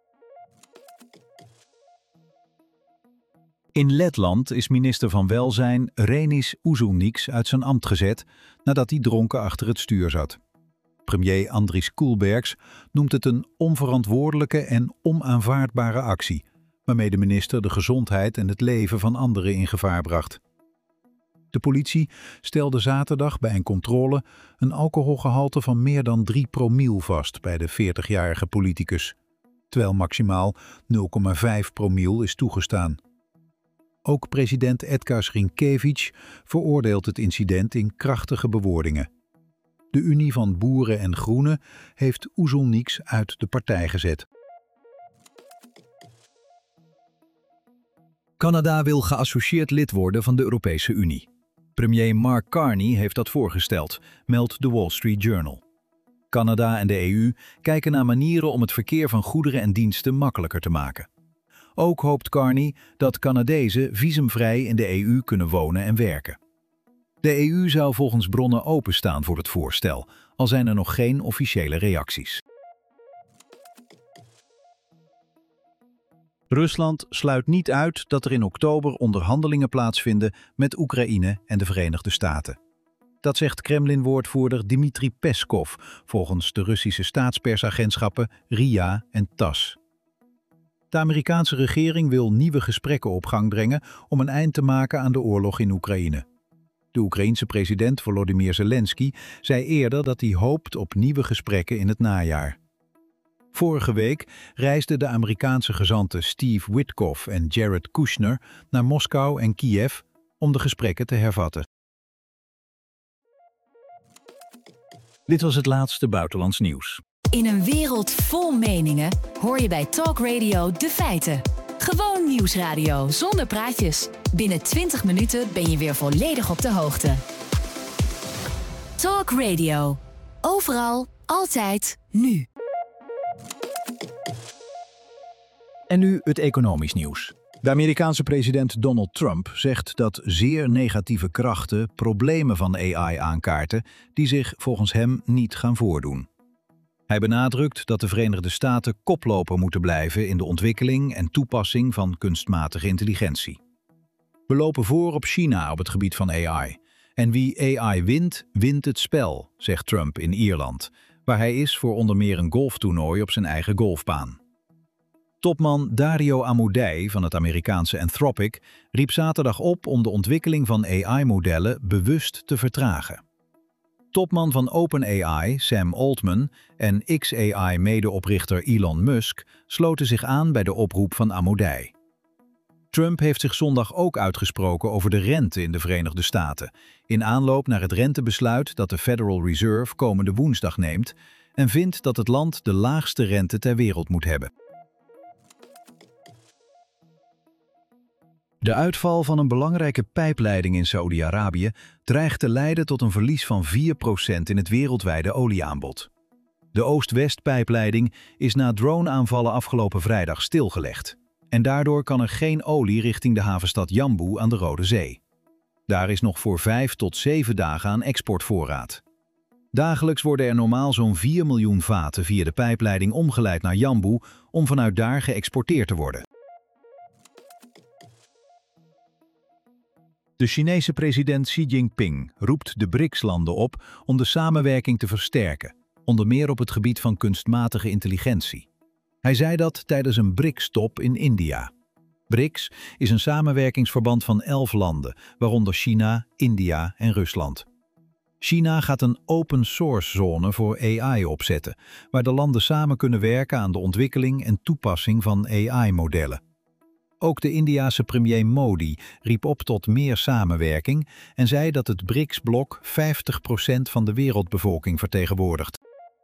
In Letland is minister van Welzijn Reinis Uzulnieks uit zijn ambt gezet nadat hij dronken achter het stuur zat. Premier Andris Kulbergs noemt het een onverantwoordelijke en onaanvaardbare actie, waarmee de minister de gezondheid en het leven van anderen in gevaar bracht. De politie stelde zaterdag bij een controle een alcoholgehalte van meer dan drie promiel vast bij de veertigjarige politicus, terwijl maximaal nul komma vijf promiel is toegestaan. Ook president Edgars Rinkēvić veroordeelt het incident in krachtige bewoordingen. De Unie van Boeren en Groenen heeft Uzulnieks uit de partij gezet. Canada wil geassocieerd lid worden van de Europese Unie. Premier Mark Carney heeft dat voorgesteld, meldt The Wall Street Journal. Canada en de E U kijken naar manieren om het verkeer van goederen en diensten makkelijker te maken. Ook hoopt Carney dat Canadezen visumvrij in de E U kunnen wonen en werken. De E U zou volgens bronnen openstaan voor het voorstel, al zijn er nog geen officiële reacties. Rusland sluit niet uit dat er in oktober onderhandelingen plaatsvinden met Oekraïne en de Verenigde Staten. Dat zegt Kremlin-woordvoerder Dmitri Peskov, volgens de Russische staatspersagentschappen R I A en TASS. De Amerikaanse regering wil nieuwe gesprekken op gang brengen om een eind te maken aan de oorlog in Oekraïne. De Oekraïense president Volodymyr Zelensky zei eerder dat hij hoopt op nieuwe gesprekken in het najaar. Vorige week reisden de Amerikaanse gezanten Steve Witkoff en Jared Kushner naar Moskou en Kiev om de gesprekken te hervatten. Dit was het laatste buitenlands nieuws. In een wereld vol meningen hoor je bij Talk Radio de feiten. Gewoon nieuwsradio zonder praatjes. Binnen twintig minuten ben je weer volledig op de hoogte. Talk Radio. Overal, altijd, nu. En nu het economisch nieuws. De Amerikaanse president Donald Trump zegt dat zeer negatieve krachten problemen van A I aankaarten die zich volgens hem niet gaan voordoen. Hij benadrukt dat de Verenigde Staten koploper moeten blijven in de ontwikkeling en toepassing van kunstmatige intelligentie. We lopen voor op China op het gebied van A I. En wie A I wint, wint het spel, zegt Trump in Ierland, waar hij is voor onder meer een golftoernooi op zijn eigen golfbaan. Topman Dario Amodei van het Amerikaanse Anthropic riep zaterdag op om de ontwikkeling van A I-modellen bewust te vertragen. Topman van OpenAI, Sam Altman, en X A I-medeoprichter Elon Musk sloten zich aan bij de oproep van Amodei. Trump heeft zich zondag ook uitgesproken over de rente in de Verenigde Staten, in aanloop naar het rentebesluit dat de Federal Reserve komende woensdag neemt en vindt dat het land de laagste rente ter wereld moet hebben. De uitval van een belangrijke pijpleiding in Saoedi-Arabië dreigt te leiden tot een verlies van vier procent in het wereldwijde olieaanbod. De Oost-West-pijpleiding is na drone-aanvallen afgelopen vrijdag stilgelegd. En daardoor kan er geen olie richting de havenstad Jambu aan de Rode Zee. Daar is nog voor vijf tot zeven dagen aan exportvoorraad. Dagelijks worden er normaal zo'n vier miljoen vaten via de pijpleiding omgeleid naar Jambu om vanuit daar geëxporteerd te worden. De Chinese president Xi Jinping roept de B R I C S-landen op om de samenwerking te versterken, onder meer op het gebied van kunstmatige intelligentie. Hij zei dat tijdens een B R I C S-top in India. B R I C S is een samenwerkingsverband van elf landen, waaronder China, India en Rusland. China gaat een open-source-zone voor A I opzetten, waar de landen samen kunnen werken aan de ontwikkeling en toepassing van A I-modellen. Ook de Indiase premier Modi riep op tot meer samenwerking en zei dat het B R I C S-blok vijftig procent van de wereldbevolking vertegenwoordigt.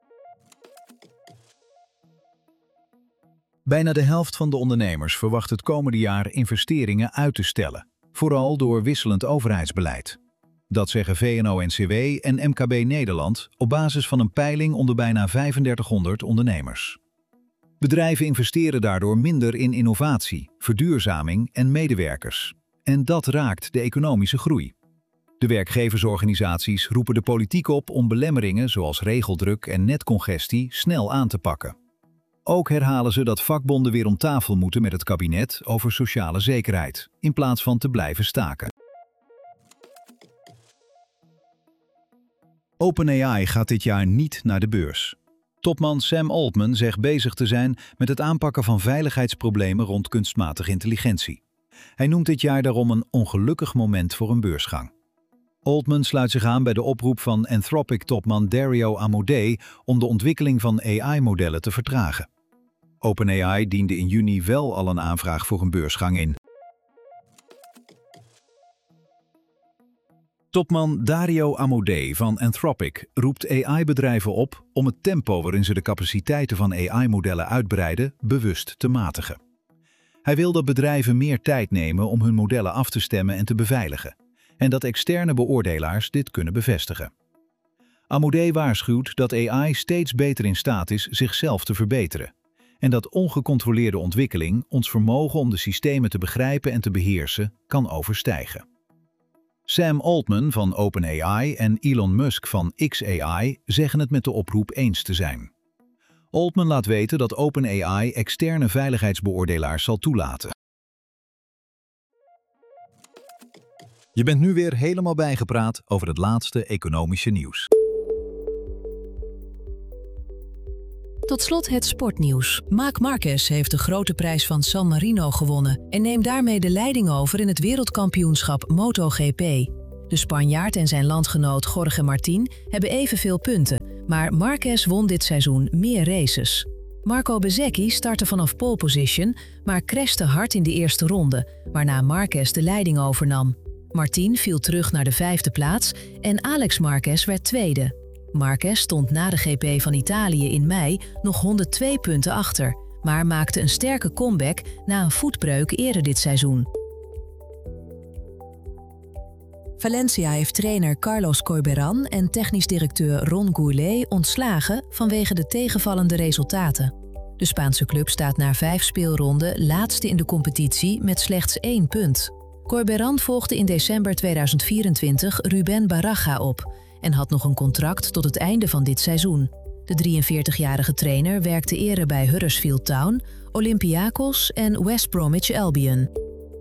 Bijna de helft van de ondernemers verwacht het komende jaar investeringen uit te stellen, vooral door wisselend overheidsbeleid. Dat zeggen V N O N C W en M K B Nederland op basis van een peiling onder bijna vijfendertighonderd ondernemers. Bedrijven investeren daardoor minder in innovatie, verduurzaming en medewerkers. En dat raakt de economische groei. De werkgeversorganisaties roepen de politiek op om belemmeringen zoals regeldruk en netcongestie snel aan te pakken. Ook herhalen ze dat vakbonden weer om tafel moeten met het kabinet over sociale zekerheid, in plaats van te blijven staken. OpenAI gaat dit jaar niet naar de beurs. Topman Sam Altman zegt bezig te zijn met het aanpakken van veiligheidsproblemen rond kunstmatige intelligentie. Hij noemt dit jaar daarom een ongelukkig moment voor een beursgang. Altman sluit zich aan bij de oproep van Anthropic-topman Dario Amodei om de ontwikkeling van A I-modellen te vertragen. OpenAI diende in juni wel al een aanvraag voor een beursgang in. Topman Dario Amodei van Anthropic roept A I-bedrijven op om het tempo waarin ze de capaciteiten van A I-modellen uitbreiden bewust te matigen. Hij wil dat bedrijven meer tijd nemen om hun modellen af te stemmen en te beveiligen, en dat externe beoordelaars dit kunnen bevestigen. Amodei waarschuwt dat A I steeds beter in staat is zichzelf te verbeteren, en dat ongecontroleerde ontwikkeling ons vermogen om de systemen te begrijpen en te beheersen kan overstijgen. Sam Altman van OpenAI en Elon Musk van X A I zeggen het met de oproep eens te zijn. Altman laat weten dat OpenAI externe veiligheidsbeoordelaars zal toelaten. Je bent nu weer helemaal bijgepraat over het laatste economische nieuws. Tot slot het sportnieuws. Marc Marquez heeft de grote prijs van San Marino gewonnen en neemt daarmee de leiding over in het wereldkampioenschap MotoGP. De Spanjaard en zijn landgenoot Jorge Martín hebben evenveel punten, maar Marquez won dit seizoen meer races. Marco Bezzecchi startte vanaf pole position, maar crashte hard in de eerste ronde, waarna Marquez de leiding overnam. Martín viel terug naar de vijfde plaats en Alex Marquez werd tweede. Marquez stond na de G P van Italië in mei nog honderdtwee punten achter, maar maakte een sterke comeback na een voetbreuk eerder dit seizoen. Valencia heeft trainer Carlos Corberán en technisch directeur Ron Gourlay ontslagen vanwege de tegenvallende resultaten. De Spaanse club staat na vijf speelronden laatste in de competitie met slechts één punt. Corberán volgde in december tweeduizend vierentwintig Rubén Baraja op en had nog een contract tot het einde van dit seizoen. De drieënveertigjarige trainer werkte eerder bij Huddersfield Town, Olympiakos en West Bromwich Albion.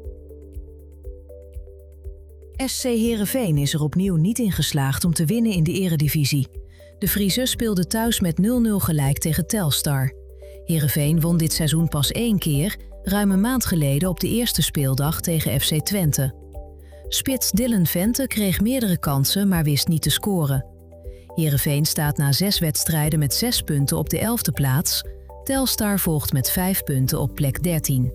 S C Heerenveen is er opnieuw niet in geslaagd om te winnen in de eredivisie. De Friezen speelden thuis met nul nul gelijk tegen Telstar. Heerenveen won dit seizoen pas één keer, ruim een maand geleden op de eerste speeldag tegen F C Twente. Spits Dylan Vente kreeg meerdere kansen, maar wist niet te scoren. Heerenveen staat na zes wedstrijden met zes punten op de elfde plaats. Telstar volgt met vijf punten op plek dertien.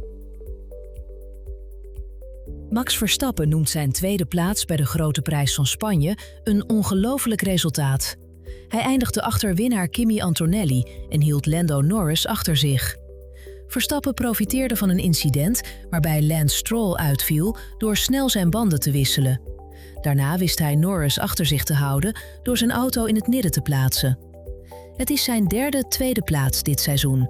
Max Verstappen noemt zijn tweede plaats bij de Grote Prijs van Spanje een ongelooflijk resultaat. Hij eindigde achter winnaar Kimi Antonelli en hield Lando Norris achter zich. Verstappen profiteerde van een incident waarbij Lance Stroll uitviel door snel zijn banden te wisselen. Daarna wist hij Norris achter zich te houden door zijn auto in het midden te plaatsen. Het is zijn derde tweede plaats dit seizoen.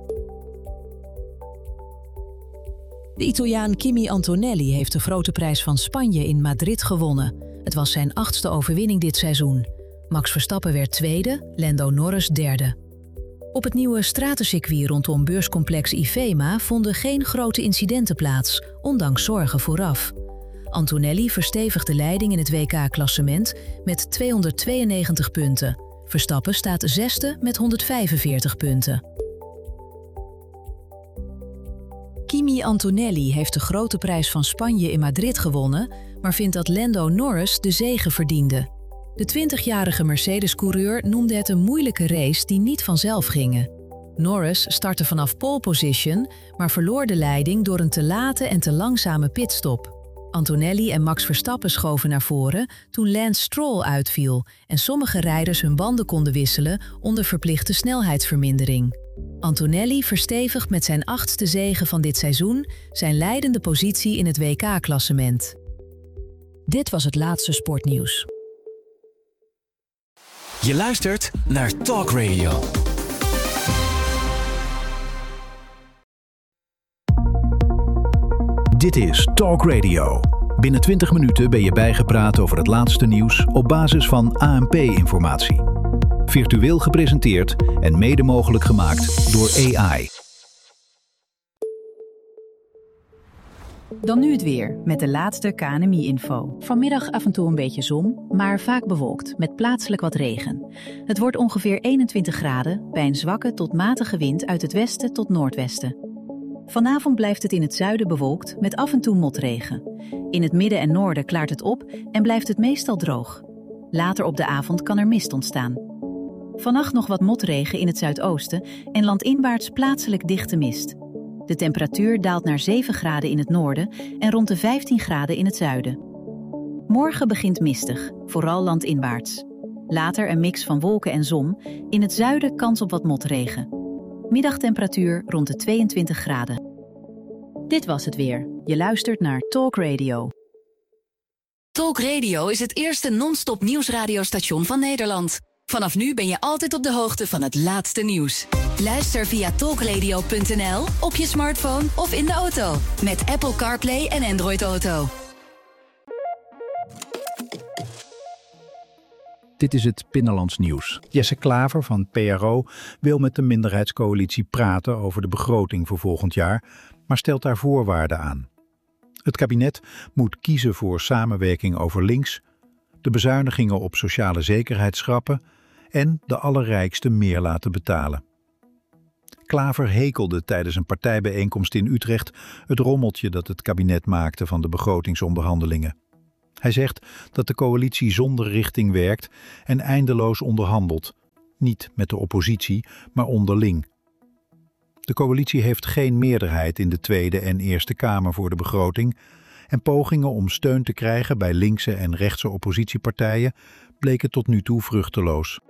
De Italiaan Kimi Antonelli heeft de Grote Prijs van Spanje in Madrid gewonnen. Het was zijn achtste overwinning dit seizoen. Max Verstappen werd tweede, Lando Norris derde. Op het nieuwe stratencircuit rondom beurscomplex IFEMA vonden geen grote incidenten plaats, ondanks zorgen vooraf. Antonelli verstevigt de leiding in het W K-klassement met tweehonderdtweeënnegentig punten. Verstappen staat zesde met honderdvijfenveertig punten. Kimi Antonelli heeft de Grote Prijs van Spanje in Madrid gewonnen, maar vindt dat Lando Norris de zege verdiende. De twintigjarige Mercedes-coureur noemde het een moeilijke race die niet vanzelf ging. Norris startte vanaf pole position, maar verloor de leiding door een te late en te langzame pitstop. Antonelli en Max Verstappen schoven naar voren toen Lance Stroll uitviel en sommige rijders hun banden konden wisselen onder verplichte snelheidsvermindering. Antonelli verstevigt met zijn achtste zege van dit seizoen zijn leidende positie in het W K-klassement. Dit was het laatste sportnieuws. Je luistert naar Talk Radio. Dit is Talk Radio. Binnen twintig minuten ben je bijgepraat over het laatste nieuws op basis van A N P-informatie. Virtueel gepresenteerd en mede mogelijk gemaakt door A I. Dan nu het weer, met de laatste K N M I-info. Vanmiddag af en toe een beetje zon, maar vaak bewolkt, met plaatselijk wat regen. Het wordt ongeveer eenentwintig graden, bij een zwakke tot matige wind uit het westen tot noordwesten. Vanavond blijft het in het zuiden bewolkt, met af en toe motregen. In het midden en noorden klaart het op en blijft het meestal droog. Later op de avond kan er mist ontstaan. Vannacht nog wat motregen in het zuidoosten en landinwaarts plaatselijk dichte mist. De temperatuur daalt naar zeven graden in het noorden en rond de vijftien graden in het zuiden. Morgen begint mistig, vooral landinwaarts. Later een mix van wolken en zon, in het zuiden kans op wat motregen. Middagtemperatuur rond de tweeëntwintig graden. Dit was het weer. Je luistert naar Talk Radio. Talk Radio is het eerste non-stop nieuwsradiostation van Nederland. Vanaf nu ben je altijd op de hoogte van het laatste nieuws. Luister via talkradio punt n l, op je smartphone of in de auto. Met Apple CarPlay en Android Auto. Dit is het Binnenlands Nieuws. Jesse Klaver van P R O wil met de minderheidscoalitie praten over de begroting voor volgend jaar, maar stelt daar voorwaarden aan. Het kabinet moet kiezen voor samenwerking over links, de bezuinigingen op sociale zekerheid schrappen en de allerrijksten meer laten betalen. Klaver hekelde tijdens een partijbijeenkomst in Utrecht het rommeltje dat het kabinet maakte van de begrotingsonderhandelingen. Hij zegt dat de coalitie zonder richting werkt en eindeloos onderhandelt, niet met de oppositie, maar onderling. De coalitie heeft geen meerderheid in de Tweede en Eerste Kamer voor de begroting en pogingen om steun te krijgen bij linkse en rechtse oppositiepartijen bleken tot nu toe vruchteloos.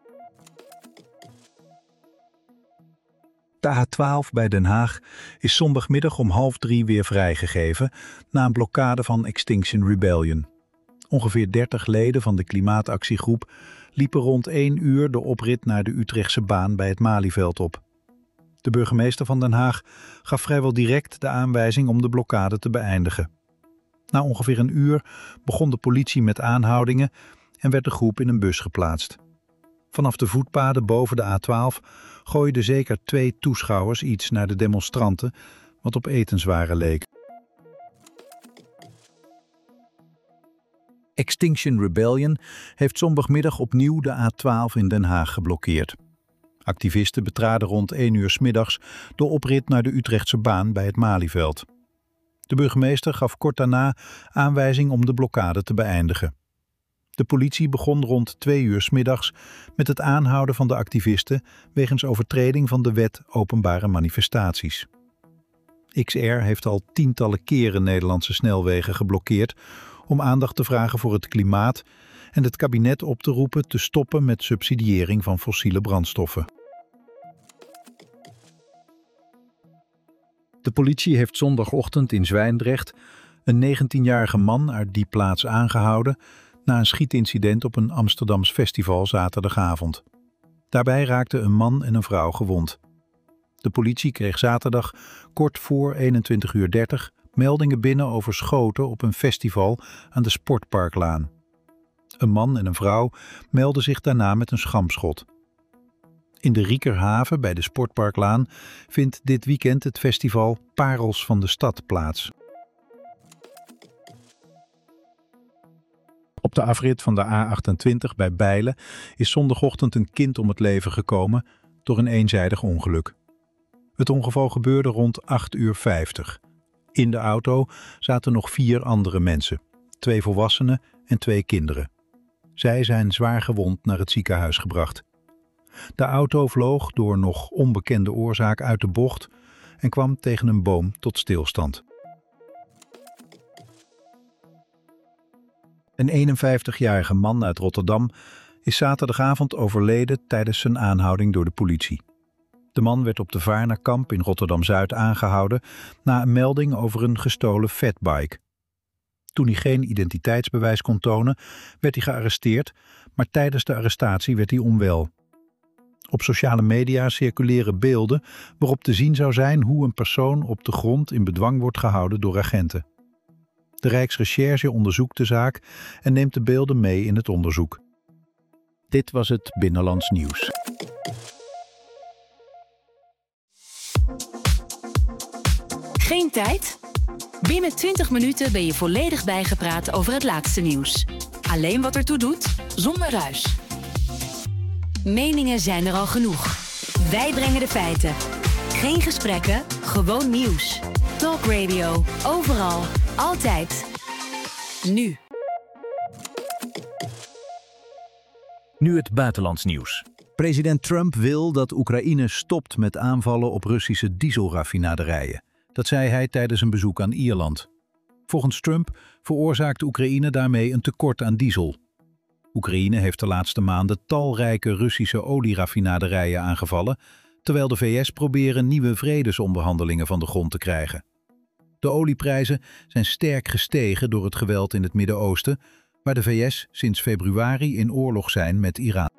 De A twaalf bij Den Haag is zondagmiddag om half drie weer vrijgegeven na een blokkade van Extinction Rebellion. Ongeveer dertig leden van de klimaatactiegroep liepen rond één uur de oprit naar de Utrechtse baan bij het Malieveld op. De burgemeester van Den Haag gaf vrijwel direct de aanwijzing om de blokkade te beëindigen. Na ongeveer een uur begon de politie met aanhoudingen en werd de groep in een bus geplaatst. Vanaf de voetpaden boven de A twaalf gooiden zeker twee toeschouwers iets naar de demonstranten, wat op etenswaren leek. Extinction Rebellion heeft zondagmiddag opnieuw de A twaalf in Den Haag geblokkeerd. Activisten betraden rond één uur 's middags de oprit naar de Utrechtse baan bij het Malieveld. De burgemeester gaf kort daarna aanwijzing om de blokkade te beëindigen. De politie begon rond twee uur 's middags met het aanhouden van de activisten wegens overtreding van de wet openbare manifestaties. X R heeft al tientallen keren Nederlandse snelwegen geblokkeerd om aandacht te vragen voor het klimaat en het kabinet op te roepen te stoppen met subsidiëring van fossiele brandstoffen. De politie heeft zondagochtend in Zwijndrecht een negentienjarige man uit die plaats aangehouden na een schietincident op een Amsterdams festival zaterdagavond. Daarbij raakten een man en een vrouw gewond. De politie kreeg zaterdag kort voor eenentwintig uur dertig meldingen binnen over schoten op een festival aan de Sportparklaan. Een man en een vrouw meldden zich daarna met een schampschot. In de Riekerhaven bij de Sportparklaan vindt dit weekend het festival Parels van de Stad plaats. Op de afrit van de A achtentwintig bij Bijlen is zondagochtend een kind om het leven gekomen door een eenzijdig ongeluk. Het ongeval gebeurde rond acht uur vijftig. In de auto zaten nog vier andere mensen, twee volwassenen en twee kinderen. Zij zijn zwaar gewond naar het ziekenhuis gebracht. De auto vloog door nog onbekende oorzaak uit de bocht en kwam tegen een boom tot stilstand. Een eenenvijftigjarige man uit Rotterdam is zaterdagavond overleden tijdens zijn aanhouding door de politie. De man werd op de Vaarnerkamp in Rotterdam-Zuid aangehouden na een melding over een gestolen fatbike. Toen hij geen identiteitsbewijs kon tonen, werd hij gearresteerd, maar tijdens de arrestatie werd hij onwel. Op sociale media circuleren beelden waarop te zien zou zijn hoe een persoon op de grond in bedwang wordt gehouden door agenten. De Rijksrecherche onderzoekt de zaak en neemt de beelden mee in het onderzoek. Dit was het Binnenlands Nieuws. Geen tijd? Binnen twintig minuten ben je volledig bijgepraat over het laatste nieuws. Alleen wat ertoe doet, zonder ruis. Meningen zijn er al genoeg. Wij brengen de feiten. Geen gesprekken, gewoon nieuws. Talk Radio, overal, altijd. Nu. Nu het buitenlands nieuws. President Trump wil dat Oekraïne stopt met aanvallen op Russische dieselraffinaderijen. Dat zei hij tijdens een bezoek aan Ierland. Volgens Trump veroorzaakt Oekraïne daarmee een tekort aan diesel. Oekraïne heeft de laatste maanden talrijke Russische olieraffinaderijen aangevallen, terwijl de V S proberen nieuwe vredesonderhandelingen van de grond te krijgen. De olieprijzen zijn sterk gestegen door het geweld in het Midden-Oosten, waar de V S sinds februari in oorlog zijn met Iran.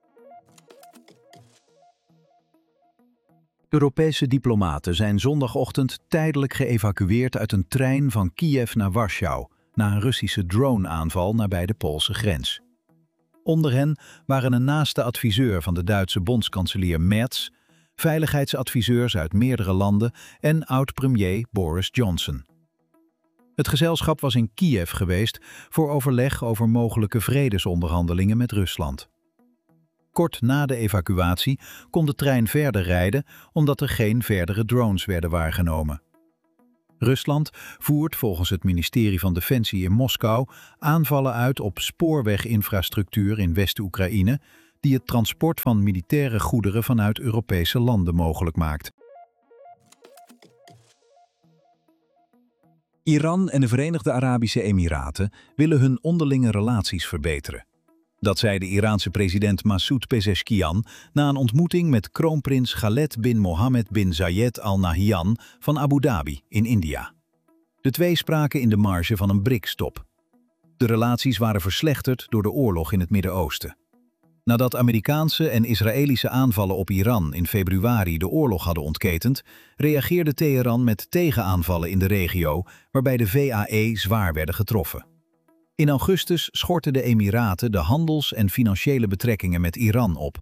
Europese diplomaten zijn zondagochtend tijdelijk geëvacueerd uit een trein van Kiev naar Warschau na een Russische drone-aanval nabij de Poolse grens. Onder hen waren een naaste adviseur van de Duitse bondskanselier Merz, veiligheidsadviseurs uit meerdere landen en oud-premier Boris Johnson. Het gezelschap was in Kiev geweest voor overleg over mogelijke vredesonderhandelingen met Rusland. Kort na de evacuatie kon de trein verder rijden omdat er geen verdere drones werden waargenomen. Rusland voert volgens het ministerie van Defensie in Moskou aanvallen uit op spoorweginfrastructuur in West-Oekraïne die het transport van militaire goederen vanuit Europese landen mogelijk maakt. Iran en de Verenigde Arabische Emiraten willen hun onderlinge relaties verbeteren. Dat zei de Iraanse president Masoud Pezeshkian na een ontmoeting met kroonprins Khaled bin Mohammed bin Zayed Al Nahyan van Abu Dhabi in India. De twee spraken in de marge van een B R I C S-top. De relaties waren verslechterd door de oorlog in het Midden-Oosten. Nadat Amerikaanse en Israëlische aanvallen op Iran in februari de oorlog hadden ontketend, reageerde Teheran met tegenaanvallen in de regio, waarbij de V A E zwaar werden getroffen. In augustus schortten de Emiraten de handels- en financiële betrekkingen met Iran op.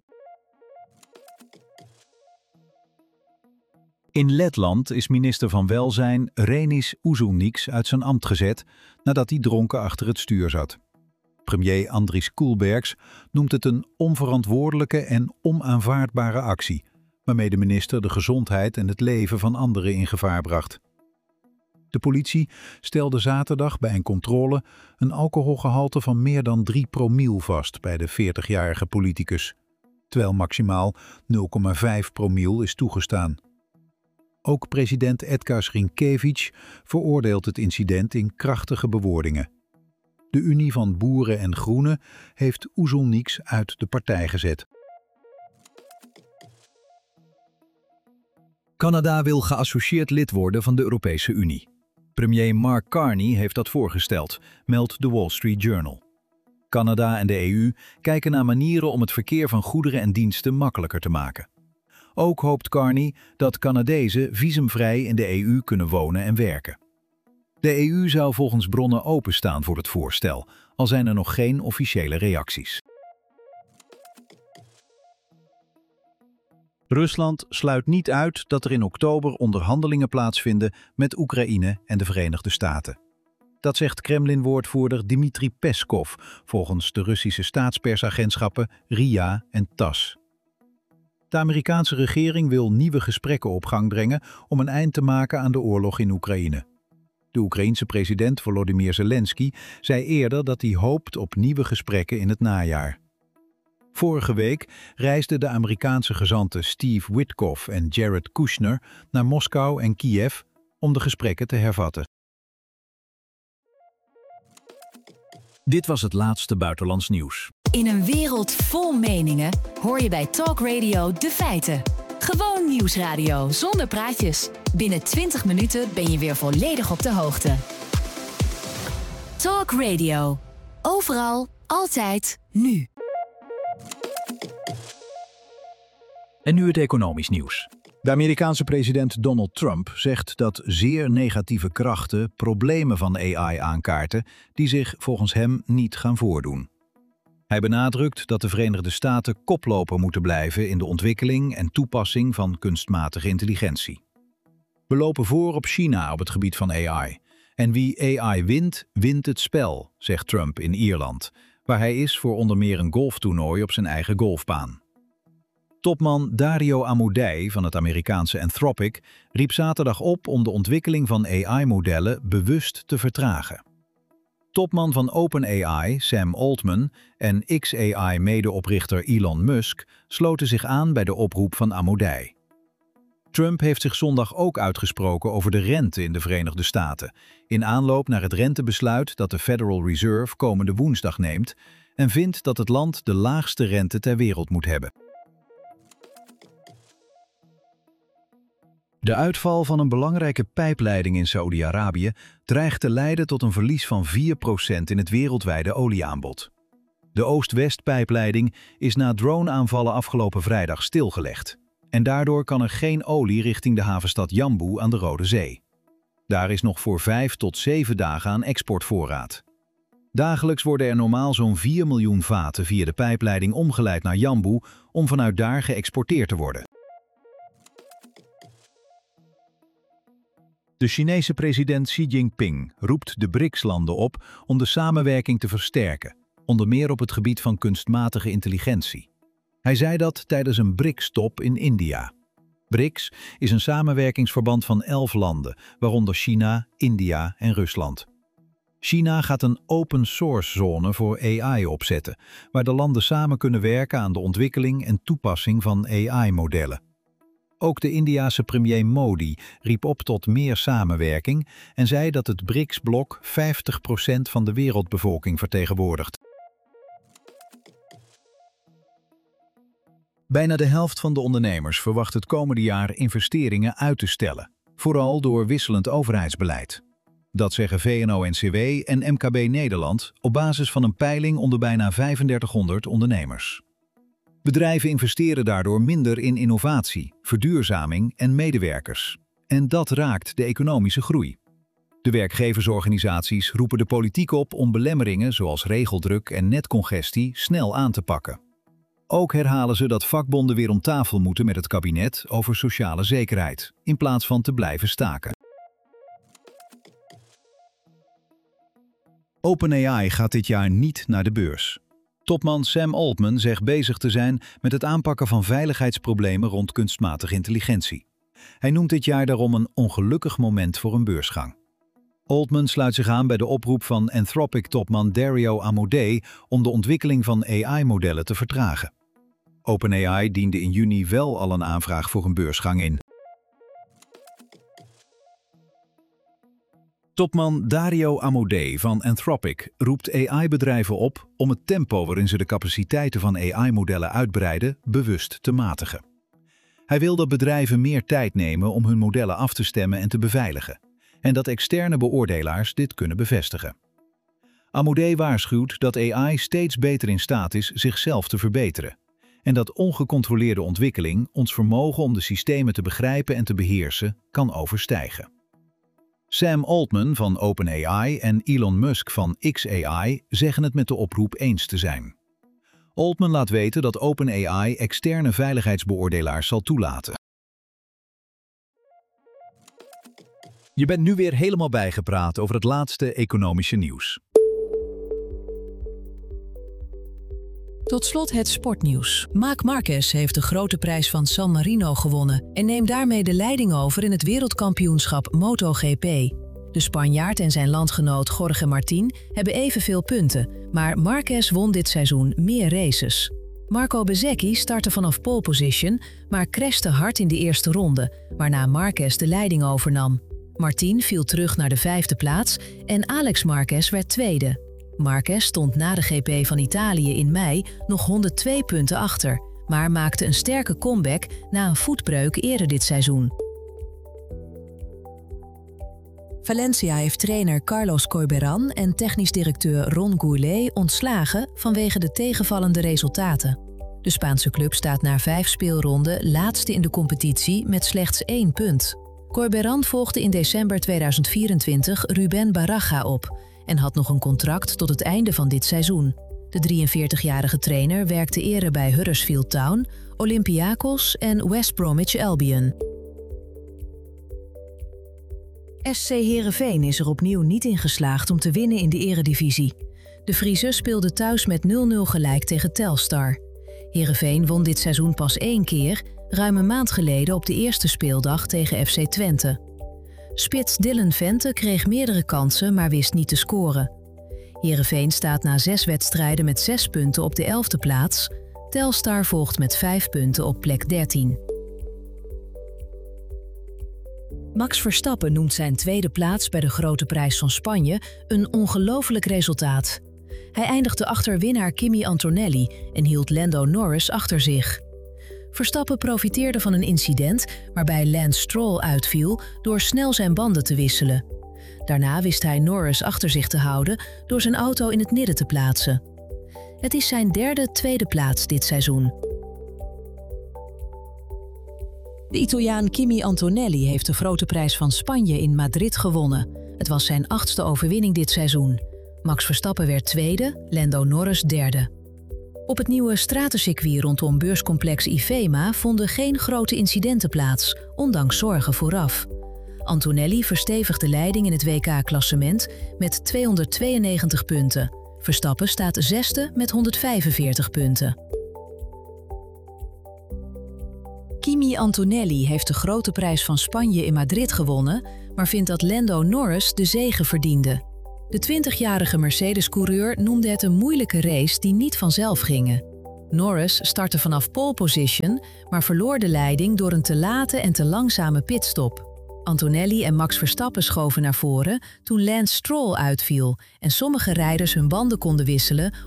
In Letland is minister van Welzijn Reinis Uzulnieks uit zijn ambt gezet nadat hij dronken achter het stuur zat. Premier Andris Kulbergs noemt het een onverantwoordelijke en onaanvaardbare actie, waarmee de minister de gezondheid en het leven van anderen in gevaar bracht. De politie stelde zaterdag bij een controle een alcoholgehalte van meer dan drie promiel vast bij de veertigjarige politicus, terwijl maximaal nul komma vijf promiel is toegestaan. Ook president Edgars Rinkēvić veroordeelt het incident in krachtige bewoordingen. De Unie van Boeren en Groenen heeft Uzulnieks uit de partij gezet. Canada wil geassocieerd lid worden van de Europese Unie. Premier Mark Carney heeft dat voorgesteld, meldt The Wall Street Journal. Canada en de E U kijken naar manieren om het verkeer van goederen en diensten makkelijker te maken. Ook hoopt Carney dat Canadezen visumvrij in de E U kunnen wonen en werken. De E U zou volgens bronnen openstaan voor het voorstel, al zijn er nog geen officiële reacties. Rusland sluit niet uit dat er in oktober onderhandelingen plaatsvinden met Oekraïne en de Verenigde Staten. Dat zegt Kremlin-woordvoerder Dmitri Peskov volgens de Russische staatspersagentschappen R I A en TASS. De Amerikaanse regering wil nieuwe gesprekken op gang brengen om een eind te maken aan de oorlog in Oekraïne. De Oekraïense president Volodymyr Zelensky zei eerder dat hij hoopt op nieuwe gesprekken in het najaar. Vorige week reisden de Amerikaanse gezanten Steve Witkoff en Jared Kushner naar Moskou en Kiev om de gesprekken te hervatten. Dit was het laatste buitenlands nieuws. In een wereld vol meningen hoor je bij Talk Radio de feiten. Gewoon nieuwsradio zonder praatjes. Binnen twintig minuten ben je weer volledig op de hoogte. Talk Radio. Overal, altijd, nu. En nu het economisch nieuws. De Amerikaanse president Donald Trump zegt dat zeer negatieve krachten problemen van A I aankaarten die zich volgens hem niet gaan voordoen. Hij benadrukt dat de Verenigde Staten koploper moeten blijven in de ontwikkeling en toepassing van kunstmatige intelligentie. We lopen voor op China op het gebied van A I. En wie A I wint, wint het spel, zegt Trump in Ierland, waar hij is voor onder meer een golftoernooi op zijn eigen golfbaan. Topman Dario Amodei van het Amerikaanse Anthropic riep zaterdag op om de ontwikkeling van A I-modellen bewust te vertragen. Topman van OpenAI, Sam Altman, en X A I-medeoprichter Elon Musk sloten zich aan bij de oproep van Amodei. Trump heeft zich zondag ook uitgesproken over de rente in de Verenigde Staten, in aanloop naar het rentebesluit dat de Federal Reserve komende woensdag neemt en vindt dat het land de laagste rente ter wereld moet hebben. De uitval van een belangrijke pijpleiding in Saoedi-Arabië dreigt te leiden tot een verlies van vier procent in het wereldwijde olieaanbod. De Oost-West-pijpleiding is na drone-aanvallen afgelopen vrijdag stilgelegd. En daardoor kan er geen olie richting de havenstad Jambu aan de Rode Zee. Daar is nog voor vijf tot zeven dagen aan exportvoorraad. Dagelijks worden er normaal zo'n vier miljoen vaten via de pijpleiding omgeleid naar Jambu om vanuit daar geëxporteerd te worden. De Chinese president Xi Jinping roept de B R I C S-landen op om de samenwerking te versterken, onder meer op het gebied van kunstmatige intelligentie. Hij zei dat tijdens een B R I C S-top in India. B R I C S is een samenwerkingsverband van elf landen, waaronder China, India en Rusland. China gaat een open source zone voor A I opzetten, waar de landen samen kunnen werken aan de ontwikkeling en toepassing van A I-modellen. Ook de Indiase premier Modi riep op tot meer samenwerking en zei dat het B R I C S-blok vijftig procent van de wereldbevolking vertegenwoordigt. Bijna de helft van de ondernemers verwacht het komende jaar investeringen uit te stellen, vooral door wisselend overheidsbeleid. Dat zeggen V N O N C W en M K B Nederland op basis van een peiling onder bijna vijfendertighonderd ondernemers. Bedrijven investeren daardoor minder in innovatie, verduurzaming en medewerkers. En dat raakt de economische groei. De werkgeversorganisaties roepen de politiek op om belemmeringen zoals regeldruk en netcongestie snel aan te pakken. Ook herhalen ze dat vakbonden weer om tafel moeten met het kabinet over sociale zekerheid, in plaats van te blijven staken. OpenAI gaat dit jaar niet naar de beurs. Topman Sam Altman zegt bezig te zijn met het aanpakken van veiligheidsproblemen rond kunstmatige intelligentie. Hij noemt dit jaar daarom een ongelukkig moment voor een beursgang. Altman sluit zich aan bij de oproep van Anthropic-topman Dario Amodei om de ontwikkeling van A I-modellen te vertragen. OpenAI diende in juni wel al een aanvraag voor een beursgang in. Topman Dario Amodei van Anthropic roept A I-bedrijven op om het tempo waarin ze de capaciteiten van A I-modellen uitbreiden bewust te matigen. Hij wil dat bedrijven meer tijd nemen om hun modellen af te stemmen en te beveiligen, en dat externe beoordelaars dit kunnen bevestigen. Amodei waarschuwt dat A I steeds beter in staat is zichzelf te verbeteren, en dat ongecontroleerde ontwikkeling ons vermogen om de systemen te begrijpen en te beheersen kan overstijgen. Sam Altman van OpenAI en Elon Musk van X A I zeggen het met de oproep eens te zijn. Altman laat weten dat OpenAI externe veiligheidsbeoordelaars zal toelaten. Je bent nu weer helemaal bijgepraat over het laatste economische nieuws. Tot slot het sportnieuws. Marc Marquez heeft de grote prijs van San Marino gewonnen en neemt daarmee de leiding over in het wereldkampioenschap MotoGP. De Spanjaard en zijn landgenoot Jorge Martín hebben evenveel punten, maar Marquez won dit seizoen meer races. Marco Bezzecchi startte vanaf pole position, maar crashte hard in de eerste ronde, waarna Marquez de leiding overnam. Martín viel terug naar de vijfde plaats en Alex Marquez werd tweede. Marquez stond na de G P van Italië in mei nog honderdtwee punten achter, maar maakte een sterke comeback na een voetbreuk eerder dit seizoen. Valencia heeft trainer Carlos Corberán en technisch directeur Ron Gourlay ontslagen vanwege de tegenvallende resultaten. De Spaanse club staat na vijf speelronden laatste in de competitie met slechts één punt. Corberán volgde in december tweeduizend vierentwintig Rubén Baraja op en had nog een contract tot het einde van dit seizoen. De drieënveertigjarige trainer werkte eerder bij Huddersfield Town, Olympiakos en West Bromwich Albion. S C Heerenveen is er opnieuw niet in geslaagd om te winnen in de eredivisie. De Friese speelden thuis met nul nul gelijk tegen Telstar. Heerenveen won dit seizoen pas één keer, ruim een maand geleden op de eerste speeldag tegen F C Twente. Spits Dylan Vente kreeg meerdere kansen, maar wist niet te scoren. Heerenveen staat na zes wedstrijden met zes punten op de elfde plaats. Telstar volgt met vijf punten op plek dertien. Max Verstappen noemt zijn tweede plaats bij de Grote Prijs van Spanje een ongelooflijk resultaat. Hij eindigde achter winnaar Kimi Antonelli en hield Lando Norris achter zich. Verstappen profiteerde van een incident waarbij Lance Stroll uitviel door snel zijn banden te wisselen. Daarna wist hij Norris achter zich te houden door zijn auto in het midden te plaatsen. Het is zijn derde tweede plaats dit seizoen. De Italiaan Kimi Antonelli heeft de Grote Prijs van Spanje in Madrid gewonnen. Het was zijn achtste overwinning dit seizoen. Max Verstappen werd tweede, Lando Norris derde. Op het nieuwe stratencircuit rondom beurscomplex IFEMA vonden geen grote incidenten plaats, ondanks zorgen vooraf. Antonelli verstevigt de leiding in het W K-klassement met tweehonderdtweeënnegentig punten. Verstappen staat zesde met honderdvijfenveertig punten. Kimi Antonelli heeft de grote prijs van Spanje in Madrid gewonnen, maar vindt dat Lando Norris de zege verdiende. De twintigjarige Mercedes-coureur noemde het een moeilijke race die niet vanzelf ging. Norris startte vanaf pole position, maar verloor de leiding door een te late en te langzame pitstop. Antonelli en Max Verstappen schoven naar voren toen Lance Stroll uitviel en sommige rijders hun banden konden wisselen